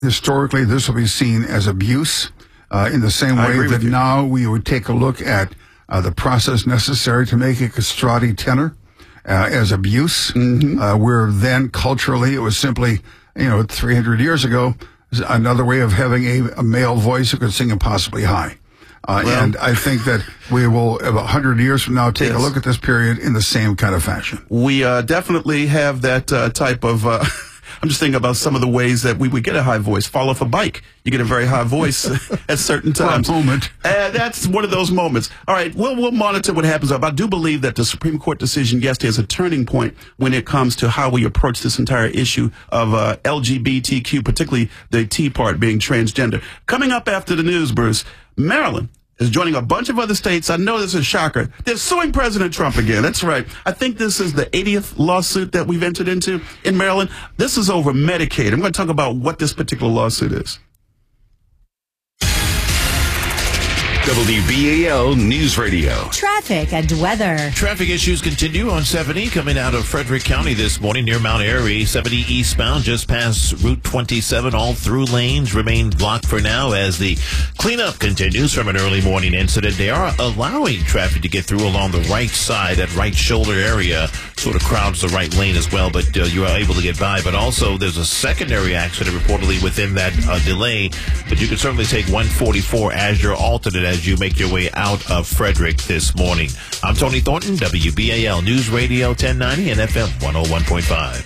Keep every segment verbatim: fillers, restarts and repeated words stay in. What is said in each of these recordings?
historically, this will be seen as abuse uh, in the same way that now we would take a look at uh, the process necessary to make a castrati tenor uh, as abuse. Mm-hmm. Uh, where then culturally it was simply, you know, three hundred years ago, another way of having a, a male voice who could sing impossibly high. Uh, well, and I think that we will, about one hundred years from now, take yes. a look at this period in the same kind of fashion. We uh, definitely have that uh, type of... Uh I'm just thinking about some of the ways that we would get a high voice. Fall off a bike. You get a very high voice at certain times. For a moment. Uh, that's one of those moments. All right, we'll, we'll monitor what happens. I do believe that the Supreme Court decision yesterday is a turning point when it comes to how we approach this entire issue of uh, L G B T Q, particularly the T part being transgender. Coming up after the news, Bruce, Maryland is joining a bunch of other states. I know this is a shocker. They're suing President Trump again. That's right. I think this is the eightieth lawsuit that we've entered into in Maryland. This is over Medicaid. I'm going to talk about what this particular lawsuit is. W B A L News Radio. Traffic and weather. Traffic issues continue on seventy coming out of Frederick County this morning near Mount Airy. seventy eastbound just past Route twenty-seven. All through lanes remain blocked for now as the cleanup continues from an early morning incident. They are allowing traffic to get through along the right side, that right shoulder area. Sort of crowds the right lane as well, but uh, you are able to get by. But also there's a secondary accident reportedly within that uh, delay. But you can certainly take one forty-four as your alternate as you make your way out of Frederick this morning. I'm Tony Thornton, W B A L News Radio ten ninety and F M one oh one point five.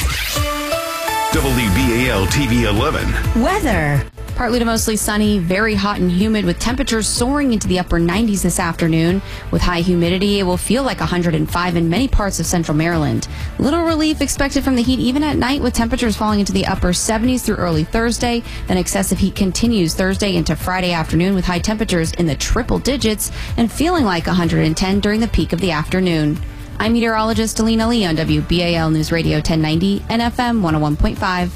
W B A L T V eleven. Weather. Partly to mostly sunny, very hot and humid with temperatures soaring into the upper nineties this afternoon. With high humidity, it will feel like one hundred five in many parts of central Maryland. Little relief expected from the heat even at night with temperatures falling into the upper seventies through early Thursday. Then excessive heat continues Thursday into Friday afternoon with high temperatures in the triple digits and feeling like one hundred ten during the peak of the afternoon. I'm meteorologist Alina Lee on W B A L News Radio ten ninety and F M one oh one point five.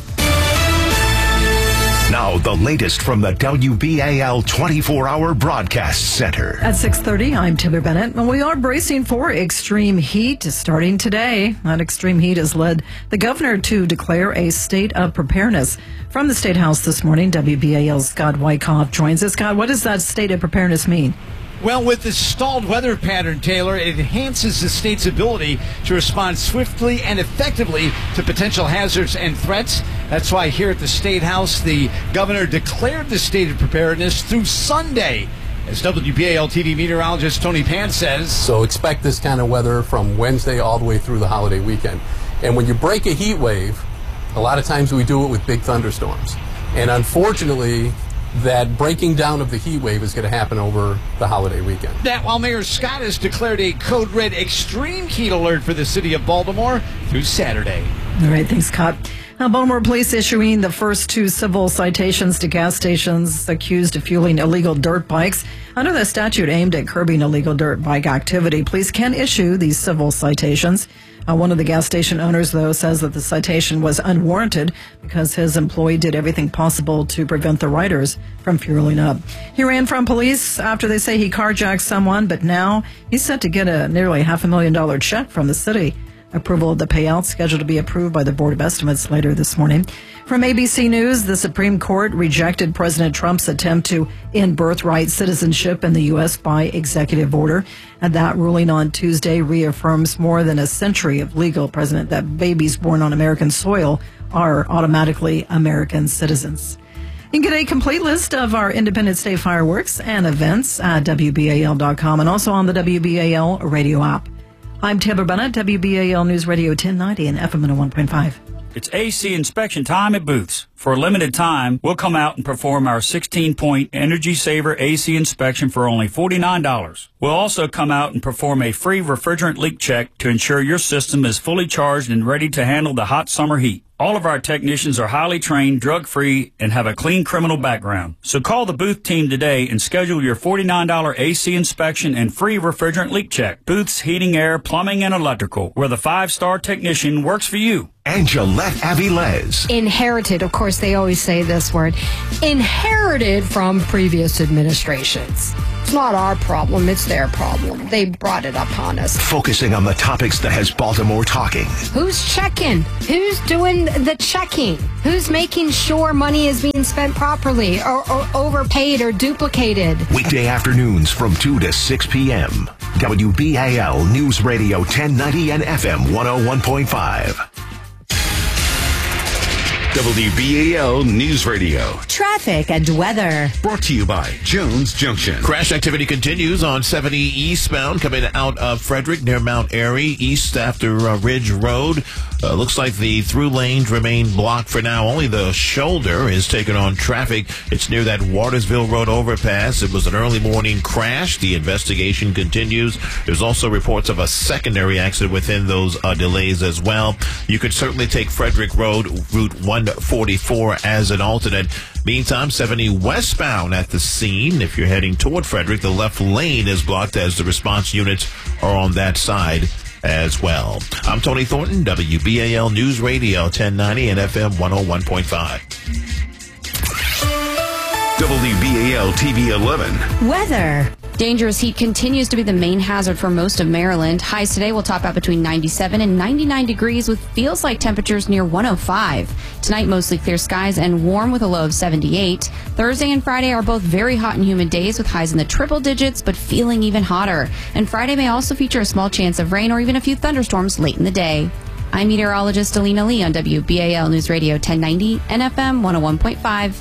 Now, the latest from the W B A L twenty-four hour Broadcast Center. At six thirty, I'm Taylor Bennett, and we are bracing for extreme heat starting today. That extreme heat has led the governor to declare a state of preparedness. From the State House this morning, W B A L's Scott Wyckoff joins us. Scott, what does that state of preparedness mean? Well, with the stalled weather pattern, Taylor, it enhances the state's ability to respond swiftly and effectively to potential hazards and threats. That's why here at the State House, the governor declared the state of preparedness through Sunday. As W B A L T V meteorologist Tony Pan says. So expect this kind of weather from Wednesday all the way through the holiday weekend. And when you break a heat wave, a lot of times we do it with big thunderstorms. And unfortunately, that breaking down of the heat wave is going to happen over the holiday weekend. That while Mayor Scott has declared a code red extreme heat alert for the city of Baltimore through Saturday. All right, thanks, Scott. Now, Baltimore police issuing the first two civil citations to gas stations accused of fueling illegal dirt bikes. Under the statute aimed at curbing illegal dirt bike activity, police can issue these civil citations. Uh, one of the gas station owners, though, says that the citation was unwarranted because his employee did everything possible to prevent the riders from fueling up. He ran from police after they say he carjacked someone, but now he's set to get a nearly half a million dollar check from the city. Approval of the payout scheduled to be approved by the Board of Estimates later this morning. From A B C News, the Supreme Court rejected President Trump's attempt to end birthright citizenship in the U S by executive order. And that ruling on Tuesday reaffirms more than a century of legal precedent that babies born on American soil are automatically American citizens. You can get a complete list of our Independence Day fireworks and events at W B A L dot com and also on the W B A L radio app. I'm Taylor Bennett, W B A L News Radio ten ninety and F M one oh one point five. It's A C inspection time at Booth's. For a limited time, we'll come out and perform our sixteen-point Energy Saver A C inspection for only forty-nine dollars. We'll also come out and perform a free refrigerant leak check to ensure your system is fully charged and ready to handle the hot summer heat. All of our technicians are highly trained, drug-free, and have a clean criminal background. So call the Booth team today and schedule your forty-nine dollars A C inspection and free refrigerant leak check. Booth's Heating, Air, Plumbing, and Electrical, where the five-star technician works for you. and Gillette Avilés. Inherited, of course, they always say this word, inherited from previous administrations. It's not our problem, it's their problem. They brought it upon us. Focusing on the topics that has Baltimore talking. Who's checking? Who's doing the checking? Who's making sure money is being spent properly or, or overpaid or duplicated? Weekday afternoons from two to six p.m. W B A L News Radio ten ninety and F M one oh one point five. W B A L News Radio. Traffic and weather. Brought to you by Jones Junction. Crash activity continues on seventy eastbound coming out of Frederick near Mount Airy, east after uh, Ridge Road. Uh, looks like the through lanes remain blocked for now. Only the shoulder is taking on traffic. It's near that Watersville Road overpass. It was an early morning crash. The investigation continues. There's also reports of a secondary accident within those uh, delays as well. You could certainly take Frederick Road, Route one forty-four as an alternate. Meantime, seventy westbound at the scene. If you're heading toward Frederick, the left lane is blocked as the response units are on that side as well. I'm Tony Thornton, W B A L News Radio ten ninety and F M one oh one point five. W B A L T V eleven. Weather. Dangerous heat continues to be the main hazard for most of Maryland. Highs today will top out between ninety-seven and ninety-nine degrees with feels like temperatures near one oh five. Tonight, mostly clear skies and warm with a low of seventy-eight. Thursday and Friday are both very hot and humid days with highs in the triple digits, but feeling even hotter. And Friday may also feature a small chance of rain or even a few thunderstorms late in the day. I'm meteorologist Alina Lee on W B A L News Radio ten ninety and F M one oh one point five.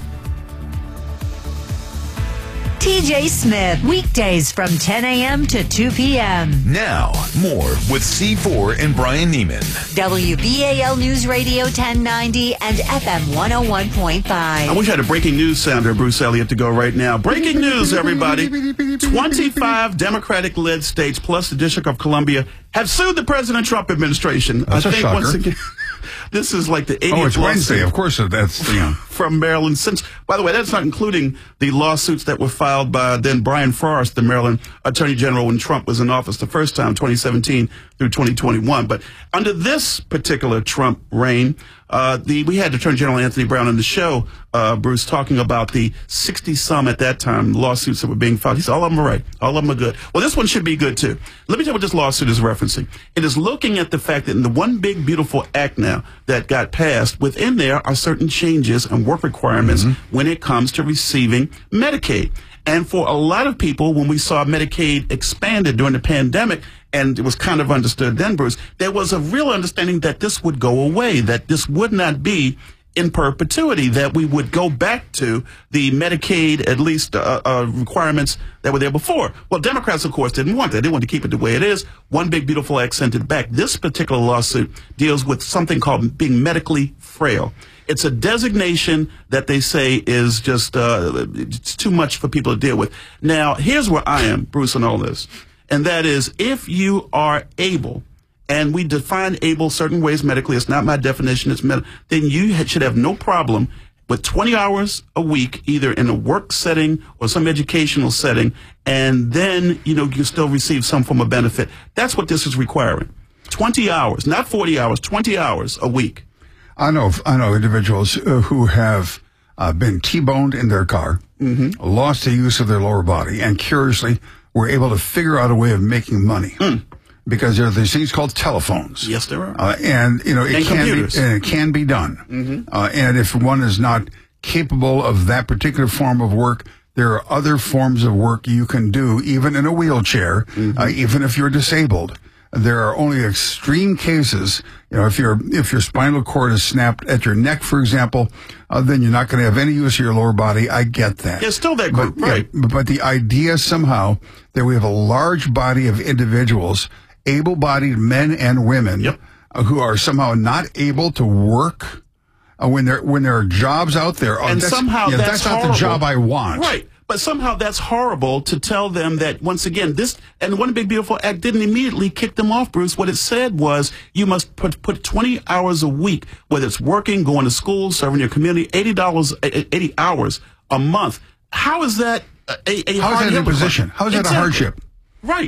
T J Smith, weekdays from ten a.m. to two p.m. Now, more with C four and Brian Neiman. W B A L News Radio ten ninety and F M one oh one point five. I wish I had a breaking news sounder, Bruce Elliott, to go right now. Breaking news, everybody. twenty-five Democratic-led states plus the District of Columbia have sued the President Trump administration. That's I a think shocker. once again, this is like the eightieth Oh, it's Wednesday. lawsuit Of course, that's you know. from Maryland. Since, by the way, that's not including the lawsuits that were filed by then Brian Forrest, the Maryland Attorney General, when Trump was in office the first time, twenty seventeen through twenty twenty-one. But under this particular Trump reign, uh, the we had Attorney General Anthony Brown on the show, uh, Bruce, talking about the sixty some at that time lawsuits that were being filed. He said all of them are right, all of them are good. Well, this one should be good too. Let me tell you what this lawsuit is referencing. It is looking at the fact that in the One Big Beautiful Act now that got passed, within there are certain changes and work requirements mm-hmm. when it comes to receiving Medicaid. And for a lot of people, when we saw Medicaid expanded during the pandemic, and it was kind of understood then, Bruce, there was a real understanding that this would go away, that this would not be in perpetuity, that we would go back to the Medicaid, at least uh, uh, requirements that were there before. Well, Democrats, of course, didn't want that. They wanted to keep it the way it is. One Big Beautiful Act sent it back. This particular lawsuit deals with something called being medically frail. It's a designation that they say is just uh, it's too much for people to deal with. Now, here's where I am, Bruce, on all this, and that is if you are able, and we define able certain ways medically, it's not my definition, it's med- then you should have no problem with twenty hours a week, either in a work setting or some educational setting, and then, you know, you still receive some form of benefit. That's what this is requiring. twenty hours, not forty hours, twenty hours a week. I know, I know individuals uh, who have uh, been T-boned in their car, mm-hmm. lost the use of their lower body, and curiously were able to figure out a way of making money. Mm. Because there are these things called telephones. Yes, there are. Uh, and, you know, it and can computers. be, and it can be done. Mm-hmm. Uh, and if one is not capable of that particular form of work, there are other forms of work you can do, even in a wheelchair, mm-hmm. uh, even if you're disabled. There are only extreme cases. You know, if your if your spinal cord is snapped at your neck, for example, uh, then you're not going to have any use of your lower body. I get that. It's still that group, but, right? Yeah, but the idea somehow that we have a large body of individuals, able-bodied men and women, yep. uh, who are somehow not able to work uh, when there when there are jobs out there. Oh, and that's, somehow yeah, that's, that's not horrible. the job I want. Right. But somehow that's horrible to tell them that, once again, this, and One Big Beautiful Act didn't immediately kick them off, Bruce. What it said was you must put, put twenty hours a week, whether it's working, going to school, serving your community, eighty dollars, eighty hours a month. How is that a, a How hard is that an imposition? How is that exactly. a hardship? Right.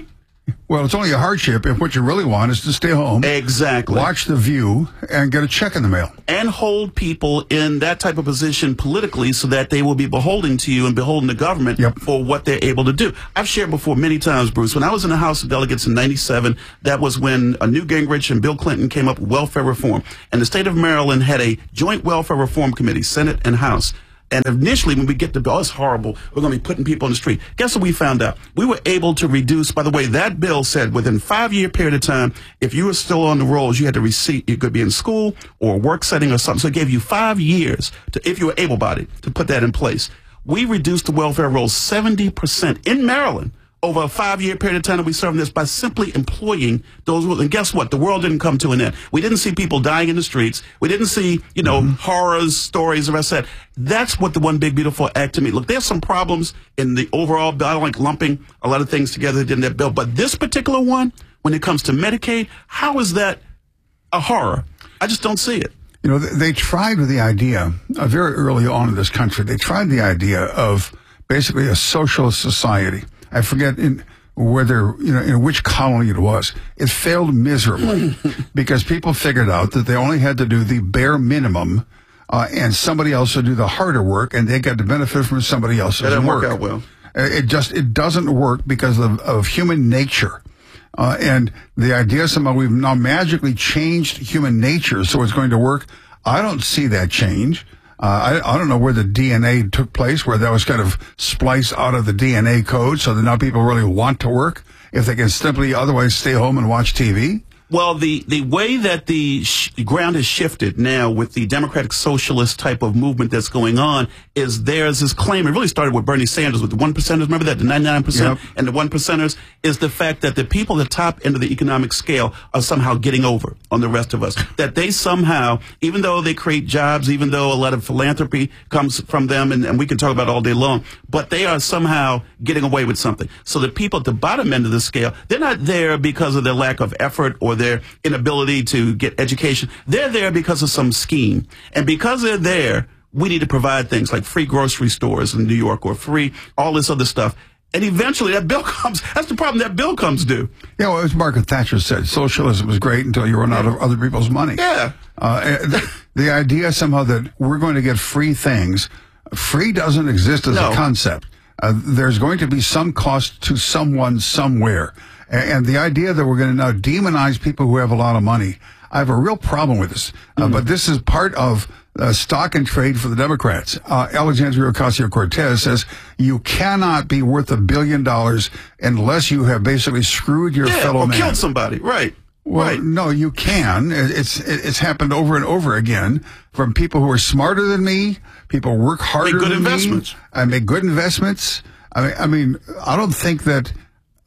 Well, it's only a hardship if what you really want is to stay home. Exactly. Watch The View and get a check in the mail. And hold people in that type of position politically so that they will be beholden to you and beholden to government yep. for what they're able to do. I've shared before many times, Bruce, when I was in the House of Delegates in ninety-seven, that was when uh, Newt Gingrich and Bill Clinton came up with welfare reform. And the state of Maryland had a joint welfare reform committee, Senate and House. And initially, when we get to, oh, it's horrible, we're going to be putting people on the street. Guess what we found out? We were able to reduce, by the way, that bill said within a five-year period of time, if you were still on the rolls, you had to receipt. You could be in school or a work setting or something. So it gave you five years, to, if you were able-bodied, to put that in place. We reduced the welfare rolls seventy percent in Maryland over a five-year period of time that we served this by simply employing those. And guess what? The world didn't come to an end. We didn't see people dying in the streets. We didn't see, you know, mm-hmm. horrors, stories, the rest of that. That's what the One Big Beautiful Act to me. Look, there's some problems in the overall bill. I don't like lumping a lot of things together in that bill. But this particular one, when it comes to Medicaid, how is that a horror? I just don't see it. You know, they, they tried with the idea, uh, very early on in this country, they tried the idea of basically a socialist society. I forget in whether, you know, in which colony it was. It failed miserably because people figured out that they only had to do the bare minimum, uh, and somebody else would do the harder work, and they got to benefit from somebody else's that didn't work. work out well. It just, it doesn't work because of, of human nature. Uh, and the idea somehow we've now magically changed human nature so it's going to work. I don't see that change. Uh, I, I don't know where the D N A took place, where that was kind of spliced out of the D N A code so that now people really want to work if they can simply otherwise stay home and watch T V. Well, the, the way that the sh- ground has shifted now with the democratic socialist type of movement that's going on is there's this claim. It really started with Bernie Sanders with the one percenters. Remember that? The ninety-nine percent yep. and the one percenters is the fact that the people at the top end of the economic scale are somehow getting over on the rest of us. That they somehow, even though they create jobs, even though a lot of philanthropy comes from them, and, and we can talk about it all day long, but they are somehow getting away with something. So the people at the bottom end of the scale, they're not there because of their lack of effort or their inability to get education. They're there because of some scheme. And because they're there, we need to provide things like free grocery stores in New York or free all this other stuff. And eventually that bill comes. That's the problem. That bill comes due. Yeah, well, as Margaret Thatcher said, socialism is great until you run out of other people's money. Yeah. Uh, the, the idea somehow that we're going to get free things, free doesn't exist as no. a concept. Uh, there's going to be some cost to someone somewhere. And the idea that we're going to now demonize people who have a lot of money, I have a real problem with this. Uh, mm-hmm. But this is part of uh, stock and trade for the Democrats. Uh, Alexandria Ocasio-Cortez says you cannot be worth a billion dollars unless you have basically screwed your yeah, fellow or man. killed somebody, right? Well, right. no, you can. It's it's happened over and over again from people who are smarter than me, people who work harder make good than investments. me. I make good investments. I mean, I mean, I don't think that.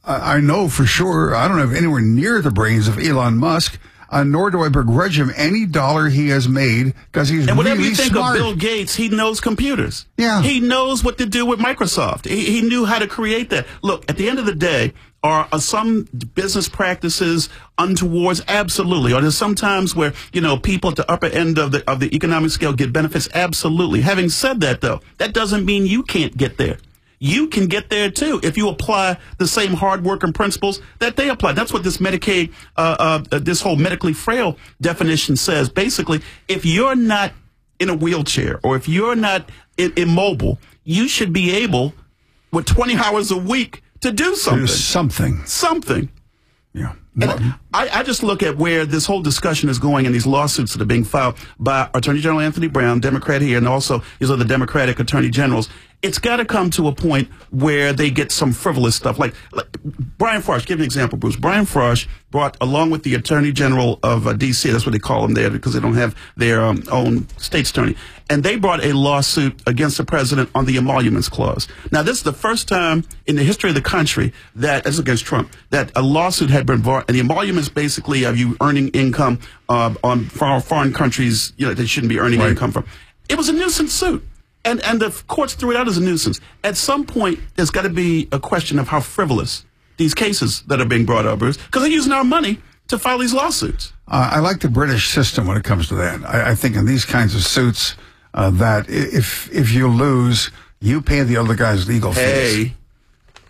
I know for sure, I don't have anywhere near the brains of Elon Musk, uh, nor do I begrudge him any dollar he has made because he's and whatever really you think smart. of Bill Gates, he knows computers. Yeah. He knows what to do with Microsoft. He, he knew how to create that. Look, at the end of the day, are, are some business practices untowards? Absolutely. Are there some times where, you know, people at the upper end of the of the economic scale get benefits? Absolutely. Having said that, though, that doesn't mean you can't get there. You can get there, too, if you apply the same hard-working principles that they apply. That's what this Medicaid, uh, uh, this whole medically frail definition says. Basically, if you're not in a wheelchair or if you're not I- immobile, you should be able, with twenty hours a week, to do something. Do something. Something. Yeah. And I, I just look at where this whole discussion is going and these lawsuits that are being filed by Attorney General Anthony Brown, Democrat here, and also these other Democratic attorney generals. It's got to come to a point where they get some frivolous stuff. Like, like Brian Frosh, give an example, Bruce. Brian Frosh brought, along with the Attorney General of uh, D C, that's what they call them there because they don't have their um, own state's attorney, and they brought a lawsuit against the president on the emoluments clause. Now, this is the first time in the history of the country that, as against Trump, that a lawsuit had been brought, and the emoluments basically are you earning income uh, on far, foreign countries, you know, they shouldn't be earning right. income from. It was a nuisance suit. And and the courts threw it out as a nuisance. At some point, there's got to be a question of how frivolous these cases that are being brought up, Bruce, because they're using our money to file these lawsuits. Uh, I like the British system when it comes to that. I, I think in these kinds of suits, uh, that if if you lose, you pay the other guy's legal fees. Hey,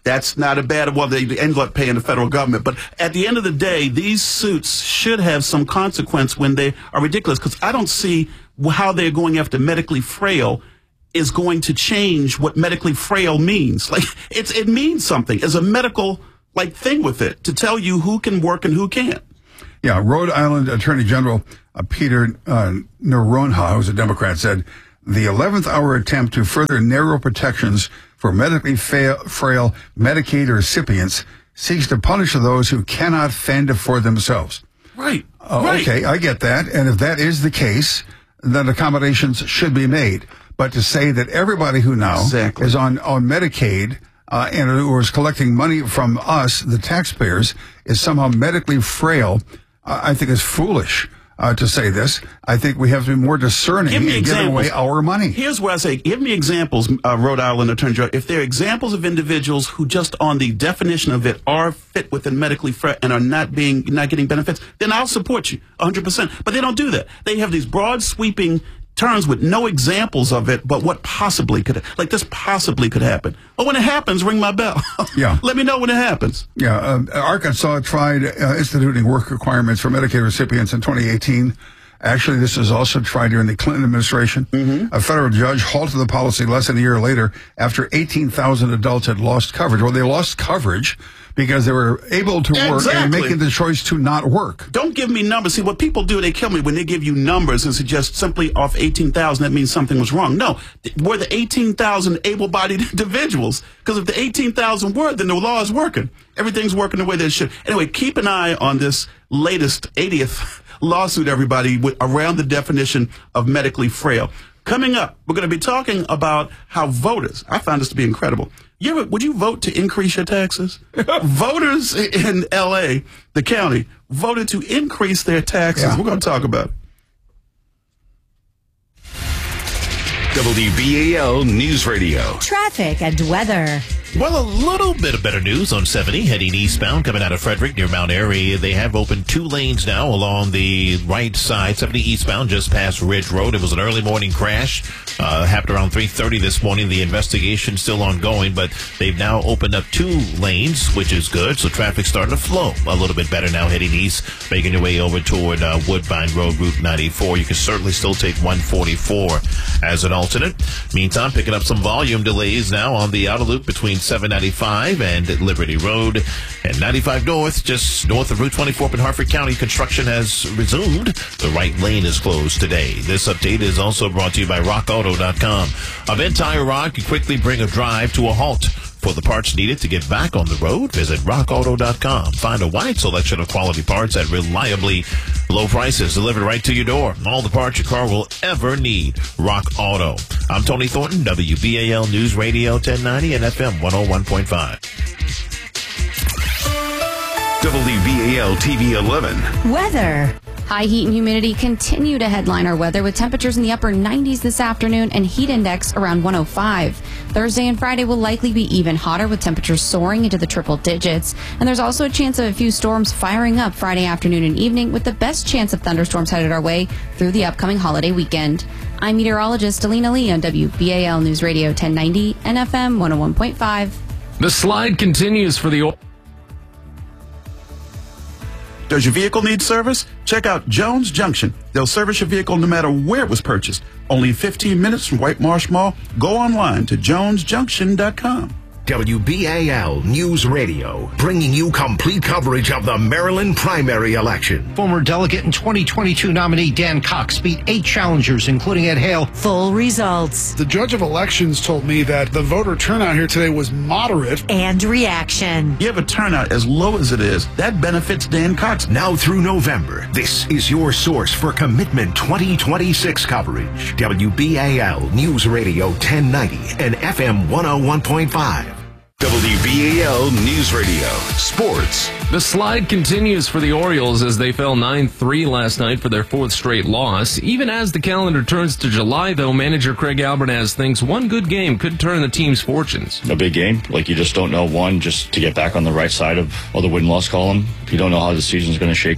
That's not a bad, well, they end up paying the federal government. But at the end of the day, these suits should have some consequence when they are ridiculous, because I don't see how they're going after medically frail is going to change what medically frail means. Like, it's, it means something. There's a medical, like, thing with it to tell you who can work and who can't. Yeah, Rhode Island Attorney General uh, Peter uh, Noronha, who's a Democrat, said the eleventh hour attempt to further narrow protections for medically fa- frail Medicaid recipients seeks to punish those who cannot fend for themselves. Right. Uh, right. Okay, I get that. And if that is the case, then accommodations should be made. But to say that everybody who now exactly. is on, on Medicaid uh, and who is collecting money from us, the taxpayers, is somehow medically frail, uh, I think is foolish. Uh, to say this, I think we have to be more discerning in giving away our money. Here's where I say, give me examples, uh, Rhode Island Attorney General. If there are examples of individuals who just on the definition of it are fit within medically frail and are not being, not getting benefits, then I'll support you one hundred percent. But they don't do that. They have these broad sweeping terms with no examples of it, but what possibly could, like this possibly could happen. But when it happens, ring my bell. Yeah. Let me know when it happens. Yeah. Uh, Arkansas tried uh, instituting work requirements for Medicaid recipients in twenty eighteen. Actually, this was also tried during the Clinton administration. Mm-hmm. A federal judge halted the policy less than a year later after eighteen thousand adults had lost coverage. Well, they lost coverage because they were able to work exactly. and making the choice to not work. Don't give me numbers. See, what people do, they kill me when they give you numbers and suggest simply off eighteen thousand, that means something was wrong. No, were the eighteen thousand able-bodied individuals? Because if the eighteen thousand were, then the law is working. Everything's working the way that it should. Anyway, keep an eye on this latest eightieth lawsuit, everybody, with, around the definition of medically frail. Coming up, we're going to be talking about how voters, I found this to be incredible. You ever, would you vote to increase your taxes? Voters in L A, the county, voted to increase their taxes. Yeah. We're going to talk about it. W B A L News Radio. Traffic and weather. Well, a little bit of better news on seventy heading eastbound coming out of Frederick near Mount Airy. They have opened two lanes now along the right side, seventy eastbound just past Ridge Road. It was an early morning crash. Uh, happened around three thirty this morning. The investigation still ongoing, but they've now opened up two lanes, which is good. So traffic's starting to flow a little bit better now heading east, making your way over toward uh, Woodbine Road, Route ninety-four. You can certainly still take one forty-four as an alternate. Meantime, picking up some volume delays now on the outer loop between seven ninety-five and Liberty Road and ninety-five North, just north of Route twenty-four up in Harford County. Construction has resumed. The right lane is closed today. This update is also brought to you by rock auto dot com. A Vent Tire Rod can quickly bring a drive to a halt. For the parts needed to get back on the road, visit rock auto dot com. Find a wide selection of quality parts at reliably low prices delivered right to your door. All the parts your car will ever need. Rock Auto. I'm Tony Thornton, W B A L News Radio ten ninety and F M one oh one point five. W B A L T V eleven. Weather. High heat and humidity continue to headline our weather with temperatures in the upper nineties this afternoon and heat index around one oh five. Thursday and Friday will likely be even hotter with temperatures soaring into the triple digits. And there's also a chance of a few storms firing up Friday afternoon and evening with the best chance of thunderstorms headed our way through the upcoming holiday weekend. I'm meteorologist Alina Lee on W B A L News Radio ten ninety and F M one oh one point five. The slide continues for the oil. Does your vehicle need service? Check out Jones Junction. They'll service your vehicle no matter where it was purchased. Only fifteen minutes from White Marsh Mall. Go online to jones junction dot com. W B A L News Radio, bringing you complete coverage of the Maryland primary election. Former delegate and twenty twenty-two nominee Dan Cox beat eight challengers, including Ed Hale. Full results. The judge of elections told me that the voter turnout here today was moderate. And reaction. You have a turnout as low as it is. That benefits Dan Cox. Now through November, this is your source for Commitment twenty twenty-six coverage. W B A L News Radio ten ninety and F M one oh one point five. W B A L News Radio. Sports. The slide continues for the Orioles as they fell nine three last night for their fourth straight loss. Even as the calendar turns to July, though, manager Craig Albertaz thinks one good game could turn the team's fortunes. A big game. Like, you just don't know, one, just to get back on the right side of, of the win-loss column. You don't know how the season's going to shake out.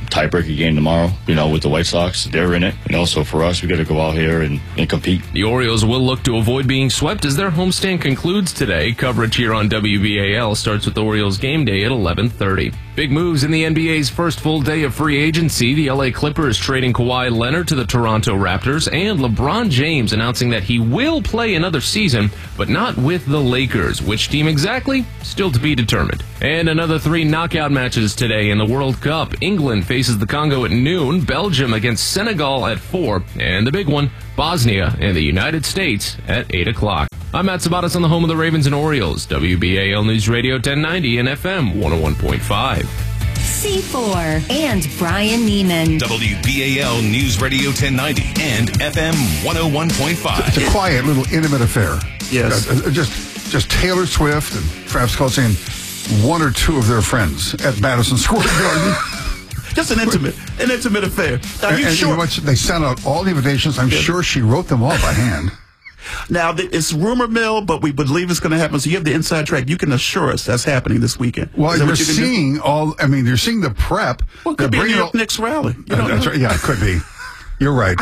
tiebreaker game tomorrow, you know, with the White Sox. They're in it. And also for us, we got to go out here and, and compete. The Orioles will look to avoid being swept as their homestand concludes today. Coverage here on W B A L starts with Orioles game day at eleven thirty. Big moves in the N B A's first full day of free agency. The L A Clippers trading Kawhi Leonard to the Toronto Raptors, and LeBron James announcing that he will play another season, but not with the Lakers. Which team exactly? Still to be determined. And another three knockout matches today in the World Cup. England faces the Congo at noon, Belgium against Senegal at four, and the big one, Bosnia and the United States at eight o'clock. I'm Matt Sabatas on the home of the Ravens and Orioles, W B A L News Radio ten ninety and F M one oh one point five. C four and Brian Neiman. W B A L News Radio ten ninety and F M one oh one point five. It's a quiet little intimate affair. Yes. Uh, just, just Taylor Swift and Travis Kelce and one or two of their friends at Madison Square Garden. Just an intimate, an intimate affair. Are and you and sure? You know what? They sent out all the invitations. I'm Yeah. sure she wrote them all by hand. Now, it's rumor mill, but we believe it's going to happen. So you have the inside track. You can assure us that's happening this weekend. Well, Is that you're what you can do? seeing all. I mean, you're seeing the prep. Well, it could be a New York all, Knicks rally. You Uh, don't that's know. right. Yeah, it could be. You're right.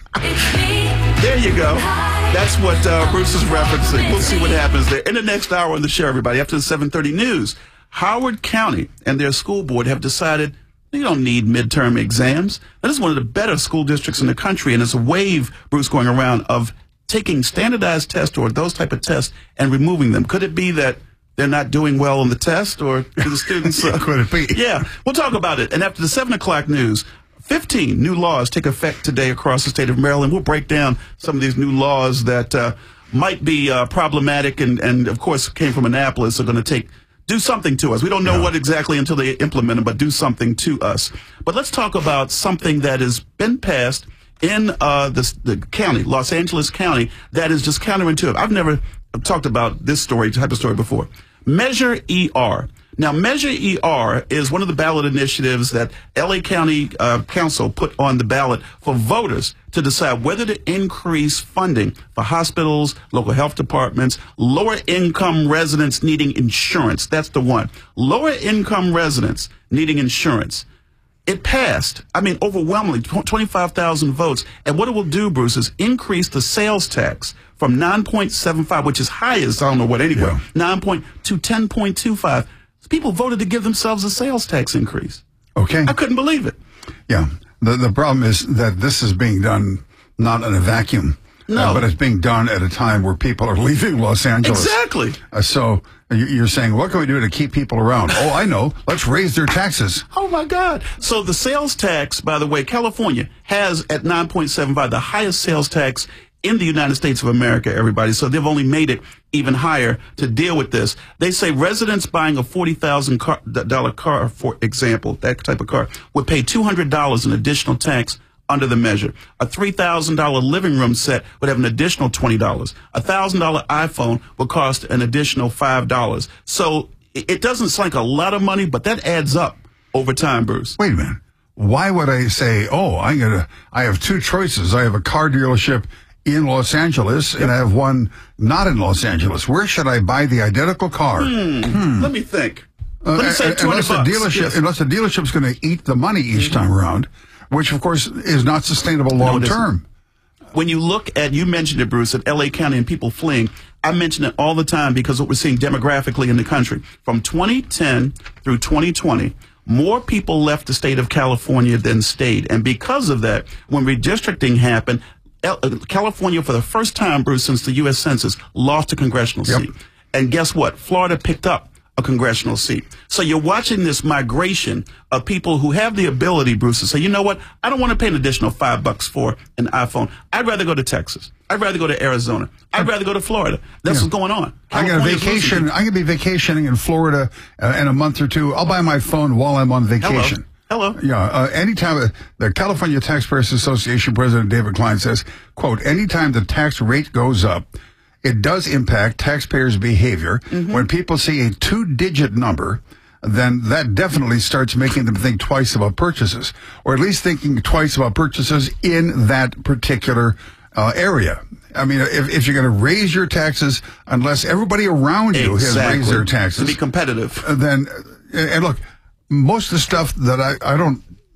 There you go. That's what uh, Bruce is referencing. We'll see what happens there. In the next hour on the show, everybody, after the seven thirty news, Howard County and their school board have decided you don't need midterm exams. That is one of the better school districts in the country, and there's a wave, Bruce, going around of taking standardized tests or those type of tests and removing them. Could it be that they're not doing well on the test, or do the students? Uh, Could it be? Yeah, we'll talk about it. And after the seven o'clock news, fifteen new laws take effect today across the state of Maryland. We'll break down some of these new laws that uh, might be uh, problematic and, and, of course, came from Annapolis, are going to take do something to us. We don't know Yeah. what exactly until they implement them, but do something to us. But let's talk about something that has been passed in uh, the, the county, Los Angeles County, that is just counterintuitive. I've never talked about this story, type of story before. Measure E R. Now, Measure E R is one of the ballot initiatives that L A County uh, Council put on the ballot for voters to decide whether to increase funding for hospitals, local health departments, lower-income residents needing insurance. That's the one. Lower-income residents needing insurance. It passed, I mean, overwhelmingly, twenty-five thousand votes. And what it will do, Bruce, is increase the sales tax from nine point seven five, which is highest, I don't know what anyway, Yeah. nine point to ten point two five. People voted to give themselves a sales tax increase. Okay. I couldn't believe it. Yeah. The the problem is that this is being done not in a vacuum, No. uh, but it's being done at a time where people are leaving Los Angeles. Exactly. Uh, so you- you're saying, what can we do to keep people around? Oh, I know. Let's raise their taxes. Oh, my God. So the sales tax, by the way, California has at nine point seven five the highest sales tax in the United States of America, everybody. So they've only made it even higher to deal with this. They say residents buying a forty thousand dollars car, for example, that type of car, would pay two hundred dollars in additional tax under the measure. A three thousand dollars living room set would have an additional twenty dollars. A one thousand dollars iPhone would cost an additional five dollars. So it it doesn't sound like a lot of money, but that adds up over time, Bruce. Wait a minute. Why would I say, oh, I'm gonna, I have two choices. I have a car dealership in Los Angeles, and I have one not in Los Angeles. Where should I buy the identical car? Hmm. Hmm. Let me think. Uh, Let me say two hundred unless the bucks. dealership, Yes. unless the dealership's going to eat the money each Mm-hmm. time around, which of course is not sustainable No, long it isn't. term. When you look at, you mentioned it, Bruce, at L A County and people fleeing. I mention it all the time because what we're seeing demographically in the country. From twenty ten through twenty twenty, more people left the state of California than stayed. And because of that, when redistricting happened, El- uh, California, for the first time, Bruce, since the U S Census, lost a congressional Yep. seat. And guess what? Florida picked up a congressional seat. So you're watching this migration of people who have the ability, Bruce, to say, you know what? I don't want to pay an additional five bucks for an iPhone. I'd rather go to Texas. I'd rather go to Arizona. I'd rather go to Florida. That's Yeah. what's going on. I got a California's losing vacation. people. I'm going to be vacationing in Florida uh, in a month or two. I'll buy my phone while I'm on vacation. Hello. Yeah. Uh, anytime uh, the California Taxpayers Association President David Klein says, quote, anytime the tax rate goes up, it does impact taxpayers' behavior. Mm-hmm. When people see a two-digit number, then that definitely starts making them think twice about purchases, or at least thinking twice about purchases in that particular uh, area. I mean, if, if you're going to raise your taxes, unless everybody around you has Exactly. raised their taxes, To be competitive. uh, then, uh, and look, most of the stuff that I, I don't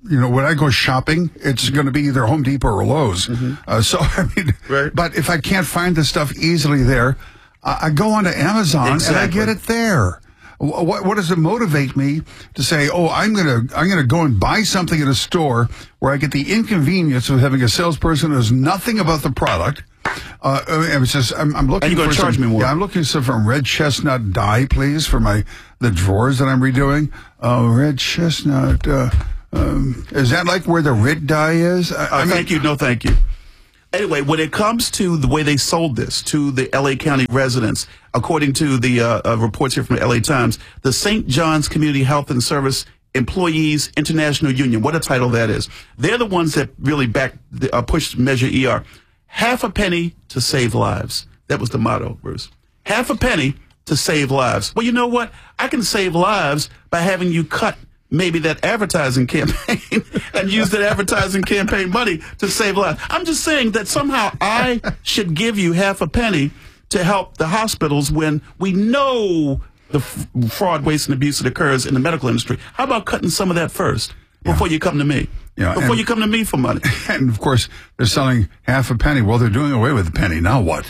you know, when I go shopping, it's going to be either Home Depot or Lowe's. Mm-hmm. Uh, so, I mean, right. But if I can't find the stuff easily there, I, I go onto Amazon exactly. and I get it there. What, what does it motivate me to say, oh, I'm going to I'm going to go and buy something at a store where I get the inconvenience of having a salesperson who knows nothing about the product? Uh, it's just, I'm, I'm looking and you're for charge some, me more. Yeah, I'm looking for some red chestnut dye, please, for my the drawers that I'm redoing. Oh, red chestnut. Uh, um, is that like where the red dye is? I, uh, I mean, thank you. No, thank you. Anyway, when it comes to the way they sold this to the L A County residents, according to the uh, uh, reports here from the L A Times, the Saint John's Community Health and Service Employees International Union, what a title that is. They're the ones that really back the, uh, pushed Measure E R. Half a penny to save lives. That was the motto, Bruce. Half a penny to save lives. Well, you know what? I can save lives by having you cut maybe that advertising campaign and use that advertising campaign money to save lives. I'm just saying that somehow I should give you half a penny to help the hospitals when we know the f- fraud, waste, and abuse that occurs in the medical industry. How about cutting some of that first before yeah. you come to me? Yeah, before and, you come to me for money. And, of course, they're selling half a penny. Well, they're doing away with the penny. Now what?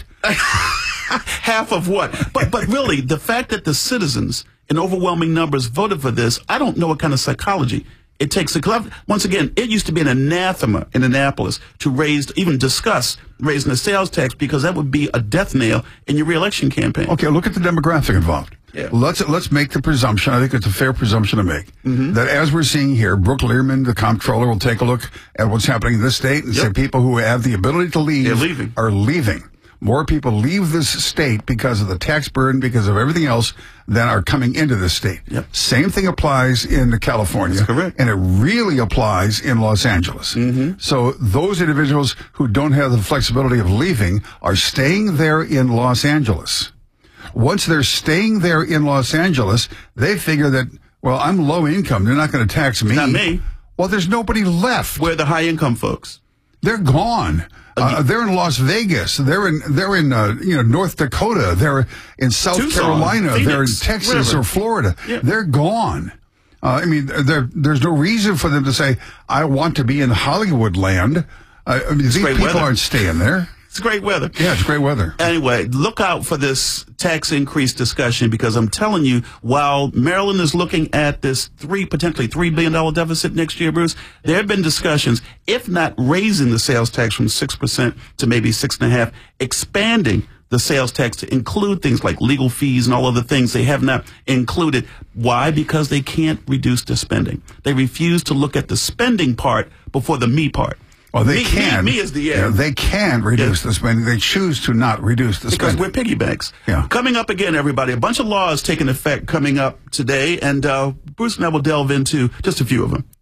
Half of what? But but really, the fact that the citizens in overwhelming numbers voted for this, I don't know what kind of psychology it takes to. Once again, it used to be an anathema in Annapolis to raise, even discuss raising the sales tax because that would be a death nail in your reelection campaign. Okay, look at the demographic involved. Yeah. Let's let's make the presumption, I think it's a fair presumption to make, mm-hmm. that as we're seeing here, Brooke Learman, the comptroller, will take a look at what's happening in this state and yep. say people who have the ability to leave They're leaving. are leaving. More people leave this state because of the tax burden, because of everything else, than are coming into this state. Yep. Same thing applies in California. That's correct. And it really applies in Los Angeles. Mm-hmm. So those individuals who don't have the flexibility of leaving are staying there in Los Angeles. Once they're staying there in Los Angeles, they figure that, well, I'm low income. They're not going to tax me. Not me. Well, there's nobody left. We're the high income folks. They're gone. Uh, they're in Las Vegas. They're in they're in uh, you know North Dakota. They're in South Tucson, Carolina. Phoenix, they're in Texas whatever. or Florida. Yeah. They're gone. Uh, I mean, there there's no reason for them to say, "I want to be in Hollywood land." Uh, I mean, these people weather. aren't staying there. It's great weather. Yeah, it's great weather. Anyway, look out for this tax increase discussion because I'm telling you, while Maryland is looking at this three, potentially three billion dollars deficit next year, Bruce, there have been discussions, if not raising the sales tax from six percent to maybe six point five percent, expanding the sales tax to include things like legal fees and all other things they have not included. Why? Because they can't reduce the spending. They refuse to look at the spending part before the me part. Well, they me, can. Me, me is the end. Yeah, they can reduce yeah. the spending. They choose to not reduce the because spending. Because we're piggy banks. Yeah. Coming up again, everybody, a bunch of laws taking effect coming up today, and uh, Bruce and I will delve into just a few of them.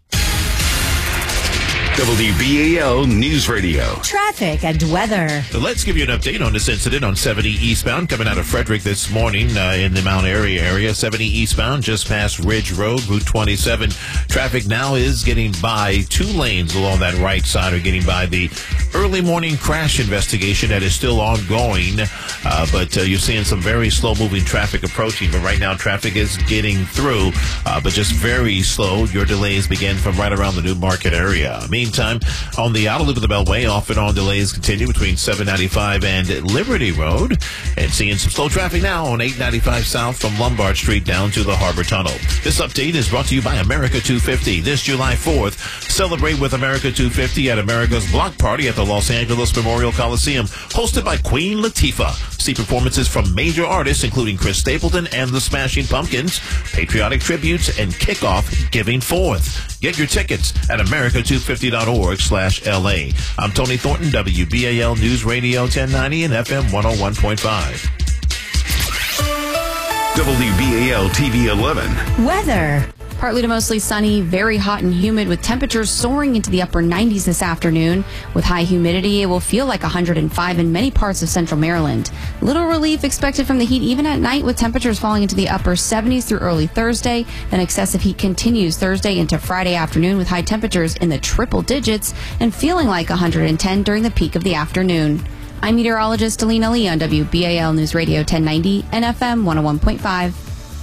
W B A L News Radio. Traffic and weather. So let's give you an update on this incident on seventy eastbound coming out of Frederick this morning uh, in the Mount Airy area. seventy eastbound just past Ridge Road, Route twenty-seven. Traffic now is getting by two lanes along that right side or getting by the early morning crash investigation that is still ongoing. Uh, but uh, you're seeing some very slow moving traffic approaching. But right now traffic is getting through, uh, but just very slow. Your delays begin from right around the New Market area. Meantime, on the outer loop of the Beltway, off and on delays continue between seven ninety-five and Liberty Road. And seeing some slow traffic now on eight ninety-five south from Lombard Street down to the Harbor Tunnel. This update is brought to you by America two fifty. This July fourth, celebrate with America two fifty at America's Block Party at the Los Angeles Memorial Coliseum, hosted by Queen Latifah. See performances from major artists including Chris Stapleton and the Smashing Pumpkins, patriotic tributes, and kickoff Giving Forth. Get your tickets at america two fifty dot org slash L A. I'm Tony Thornton, W B A L News Radio ten ninety and F M one oh one point five. W B A L T V eleven. Weather. Partly to mostly sunny, very hot and humid with temperatures soaring into the upper nineties this afternoon. With high humidity, it will feel like one hundred five in many parts of central Maryland. Little relief expected from the heat even at night with temperatures falling into the upper seventies through early Thursday. Then excessive heat continues Thursday into Friday afternoon with high temperatures in the triple digits and feeling like one hundred ten during the peak of the afternoon. I'm meteorologist Alina Lee on W B A L News Radio ten ninety and F M one oh one point five.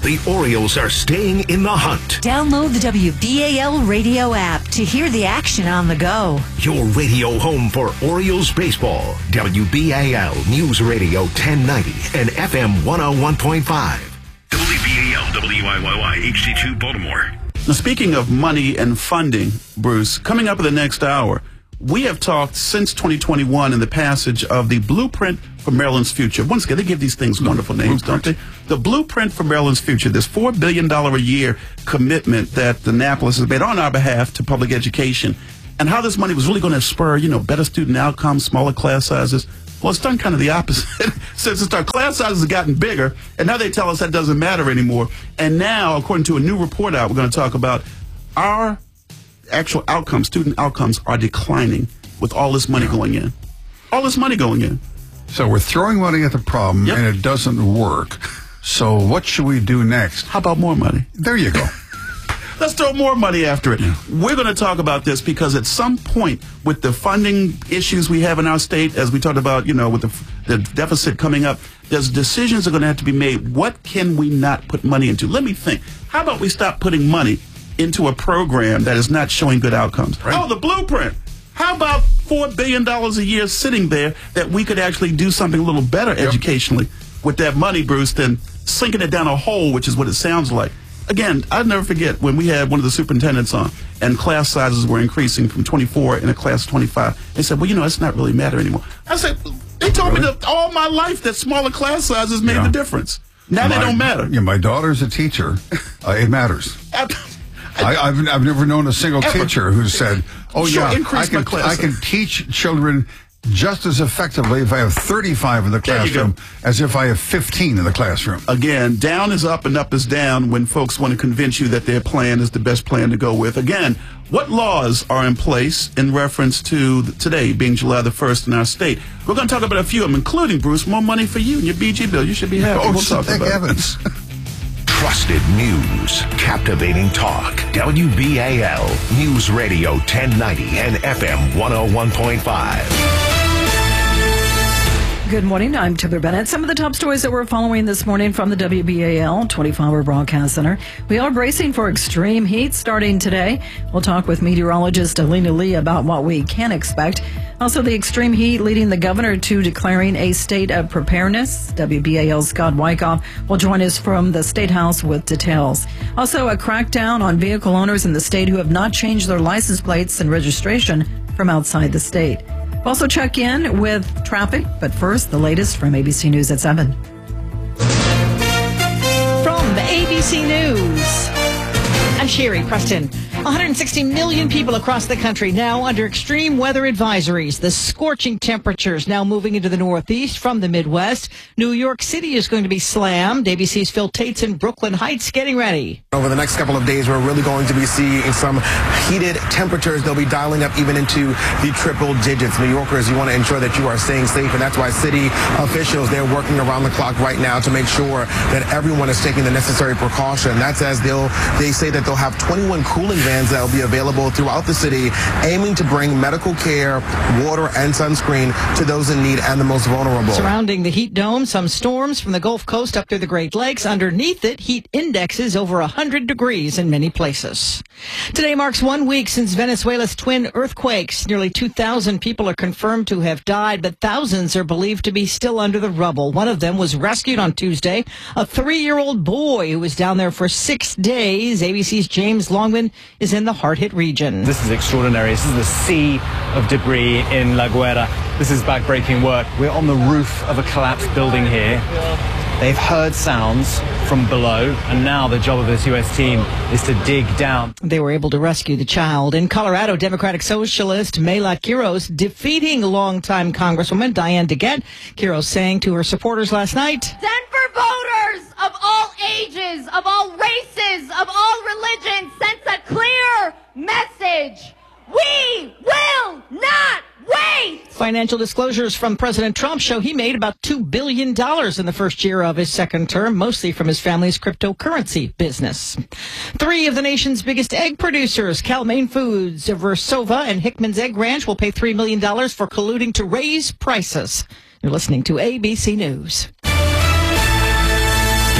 The Orioles are staying in the hunt. Download the W B A L radio app to hear the action on the go. Your radio home for Orioles baseball. W B A L News Radio ten ninety and F M one oh one point five. W B A L W I Y Y H D two Baltimore. Now, speaking of money and funding, Bruce, coming up in the next hour, we have talked since twenty twenty-one in the passage of the Blueprint for Maryland's Future. Once again, they give these things wonderful names, Blueprint. Don't they? The Blueprint for Maryland's Future, this four billion dollars a year commitment that Annapolis has made on our behalf to public education, and how this money was really going to spur, you know, better student outcomes, smaller class sizes. Well, it's done kind of the opposite. Since our class sizes have gotten bigger, and now they tell us that doesn't matter anymore. And now, according to a new report out, we're going to talk about our actual outcomes, student outcomes are declining with all this money going in. All this money going in. So we're throwing money at the problem, yep. and it doesn't work. So what should we do next? How about more money? There you go. Let's throw more money after it. Yeah. We're going to talk about this because at some point with the funding issues we have in our state, as we talked about, you know, with the, the deficit coming up, there's decisions that are going to have to be made. What can we not put money into? Let me think. How about we stop putting money into a program that is not showing good outcomes? Right. Oh, the Blueprint. How about four billion dollars a year sitting there that we could actually do something a little better yep. educationally with that money, Bruce, than sinking it down a hole, which is what it sounds like. Again, I'll never forget when we had one of the superintendents on and class sizes were increasing from twenty-four in a class of twenty-five. They said, well, you know, it's not really matter anymore. I said, they told really? me that all my life that smaller class sizes made yeah. the difference. Now my, they don't matter. Yeah, my daughter's a teacher. Uh, it matters. I, I've, I've never known a single Ever. teacher who said, oh, sure, yeah, I can, I can teach children just as effectively if I have thirty-five in the classroom as if I have fifteen in the classroom. Again, down is up and up is down when folks want to convince you that their plan is the best plan to go with. Again, what laws are in place in reference to today being July the first in our state? We're going to talk about a few of them, including, Bruce, more money for you and your B G bill. You should be happy. Oh, we'll talk thank about heavens. Trusted news, captivating talk. W B A L News Radio ten ninety and F M one oh one point five. Good morning. I'm Taylor Bennett. Some of the top stories that we're following this morning from the W B A L twenty-four hour Broadcast Center. We are bracing for extreme heat starting today. We'll talk with meteorologist Alina Lee about what we can expect. Also, the extreme heat leading the governor to declaring a state of preparedness. W B A L's Scott Wyckoff will join us from the State House with details. Also, a crackdown on vehicle owners in the state who have not changed their license plates and registration from outside the state. We'll also check in with traffic, but first, the latest from A B C News at seven. From the A B C News, I'm Sherry Preston. one hundred sixty million people across the country now under extreme weather advisories. The scorching temperatures now moving into the Northeast from the Midwest. New York City is going to be slammed. A B C's Phil Tates in Brooklyn Heights getting ready. Over the next couple of days, we're really going to be seeing some heated temperatures. They'll be dialing up even into the triple digits. New Yorkers, you want to ensure that you are staying safe, and that's why city officials, they're working around the clock right now to make sure that everyone is taking the necessary precaution. That's as they'll they say that they'll have twenty-one cooling vans that will be available throughout the city, aiming to bring medical care, water, and sunscreen to those in need and the most vulnerable. Surrounding the heat dome, some storms from the Gulf Coast up through the Great Lakes. Underneath it, heat indexes over one hundred degrees in many places. Today marks one week since Venezuela's twin earthquakes. Nearly two thousand people are confirmed to have died, but thousands are believed to be still under the rubble. One of them was rescued on Tuesday, a three-year-old boy who was down there for six days. A B C's James Longman is in the hard-hit region. This is extraordinary. This is the sea of debris in La Guaira. This is backbreaking work. We're on the roof of a collapsed building here. They've heard sounds from below, and now the job of this U S team is to dig down. They were able to rescue the child. In Colorado, Democratic Socialist Mela Quiros defeating longtime Congresswoman Diane DeGette. Quiros saying to her supporters last night, Denver voters of all ages, of all races, of all religions, sense a clear message. We will not wait! Financial disclosures from President Trump show he made about two billion dollars in the first year of his second term, mostly from his family's cryptocurrency business. Three of the nation's biggest egg producers, Cal-Maine Foods, Versova, and Hickman's Egg Ranch, will pay three million dollars for colluding to raise prices. You're listening to A B C News.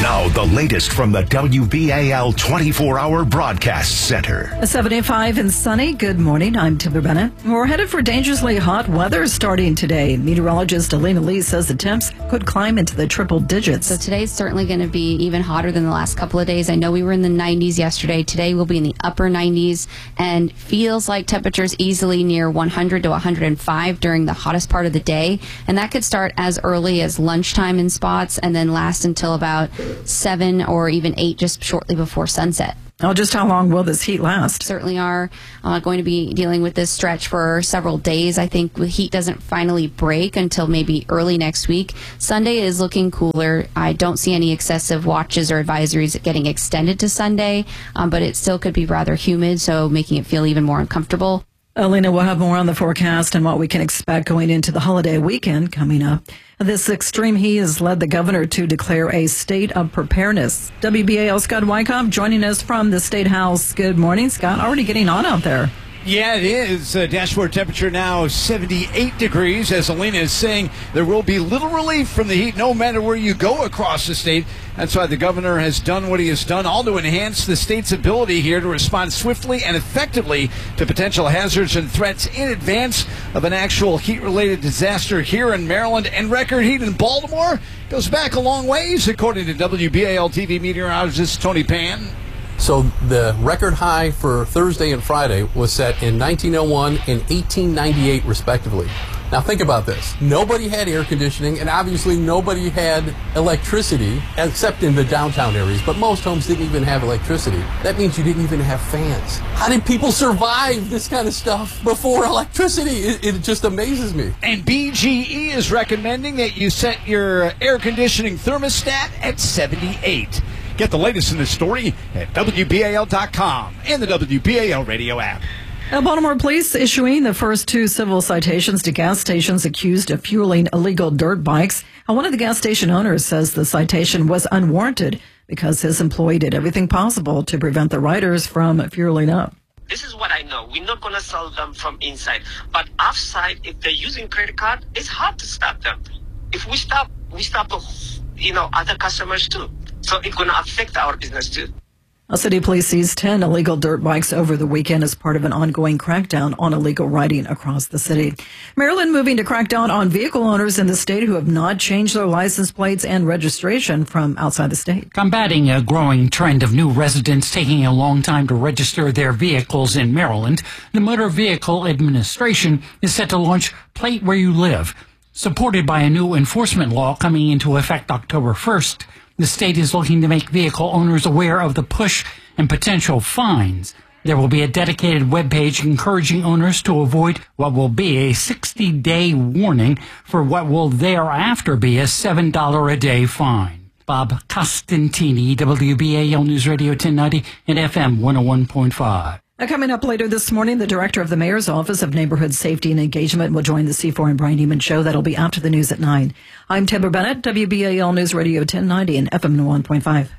Now, the latest from the W B A L twenty-four hour Broadcast Center. seventy-five and sunny. Good morning. I'm Timber Bennett. We're headed for dangerously hot weather starting today. Meteorologist Alina Lee says the temps could climb into the triple digits. So today's certainly going to be even hotter than the last couple of days. I know we were in the nineties yesterday. Today we'll be in the upper nineties and feels like temperatures easily near one hundred to one hundred five during the hottest part of the day. And that could start as early as lunchtime in spots and then last until about seven or even eight just shortly before sunset. Oh, just how long will this heat last? Certainly are uh, going to be dealing with this stretch for several days. I think the heat doesn't finally break until maybe early next week. Sunday is looking cooler. I don't see any excessive watches or advisories getting extended to Sunday, um, but it still could be rather humid, so making it feel even more uncomfortable. Alina will have more on the forecast and what we can expect going into the holiday weekend coming up. This extreme heat has led the governor to declare a state of preparedness. W B A L Scott Wyckoff joining us from the State House. Good morning, Scott. Already getting on out there. Yeah, it is. Uh, dashboard temperature now seventy-eight degrees. As Alina is saying, there will be little relief from the heat no matter where you go across the state. That's why the governor has done what he has done, all to enhance the state's ability here to respond swiftly and effectively to potential hazards and threats in advance of an actual heat-related disaster here in Maryland. And record heat in Baltimore goes back a long ways, according to W B A L T V meteorologist Tony Pan. So the record high for Thursday and Friday was set in nineteen oh one and eighteen ninety-eight, respectively. Now think about this. Nobody had air conditioning, and obviously nobody had electricity, except in the downtown areas, but most homes didn't even have electricity. That means you didn't even have fans. How did people survive this kind of stuff before electricity? It, it just amazes me. And B G E is recommending that you set your air conditioning thermostat at seventy-eight. Get the latest in this story at W B A L dot com and the W B A L radio app. Now, Baltimore police issuing the first two civil citations to gas stations accused of fueling illegal dirt bikes. And one of the gas station owners says the citation was unwarranted because his employee did everything possible to prevent the riders from fueling up. This is what I know. We're not going to sell them from inside. But outside, if they're using credit card, it's hard to stop them. If we stop, we stop, you know, other customers too. So it's going to affect our business too. A city police seized ten illegal dirt bikes over the weekend as part of an ongoing crackdown on illegal riding across the city. Maryland moving to crack down on vehicle owners in the state who have not changed their license plates and registration from outside the state. Combating a growing trend of new residents taking a long time to register their vehicles in Maryland, the Motor Vehicle Administration is set to launch Plate Where You Live. Supported by a new enforcement law coming into effect October first, the state is looking to make vehicle owners aware of the push and potential fines. There will be a dedicated webpage encouraging owners to avoid what will be a sixty-day warning for what will thereafter be a seven dollars a day fine. Bob Costantini, W B A L News Radio ten ninety and F M one oh one point five. Now, coming up later this morning, the director of the Mayor's Office of Neighborhood Safety and Engagement will join the C four and Brian Neiman show. That'll be after the news at nine. I'm Timber Bennett, W B A L News Radio ten ninety and F M one oh one point five.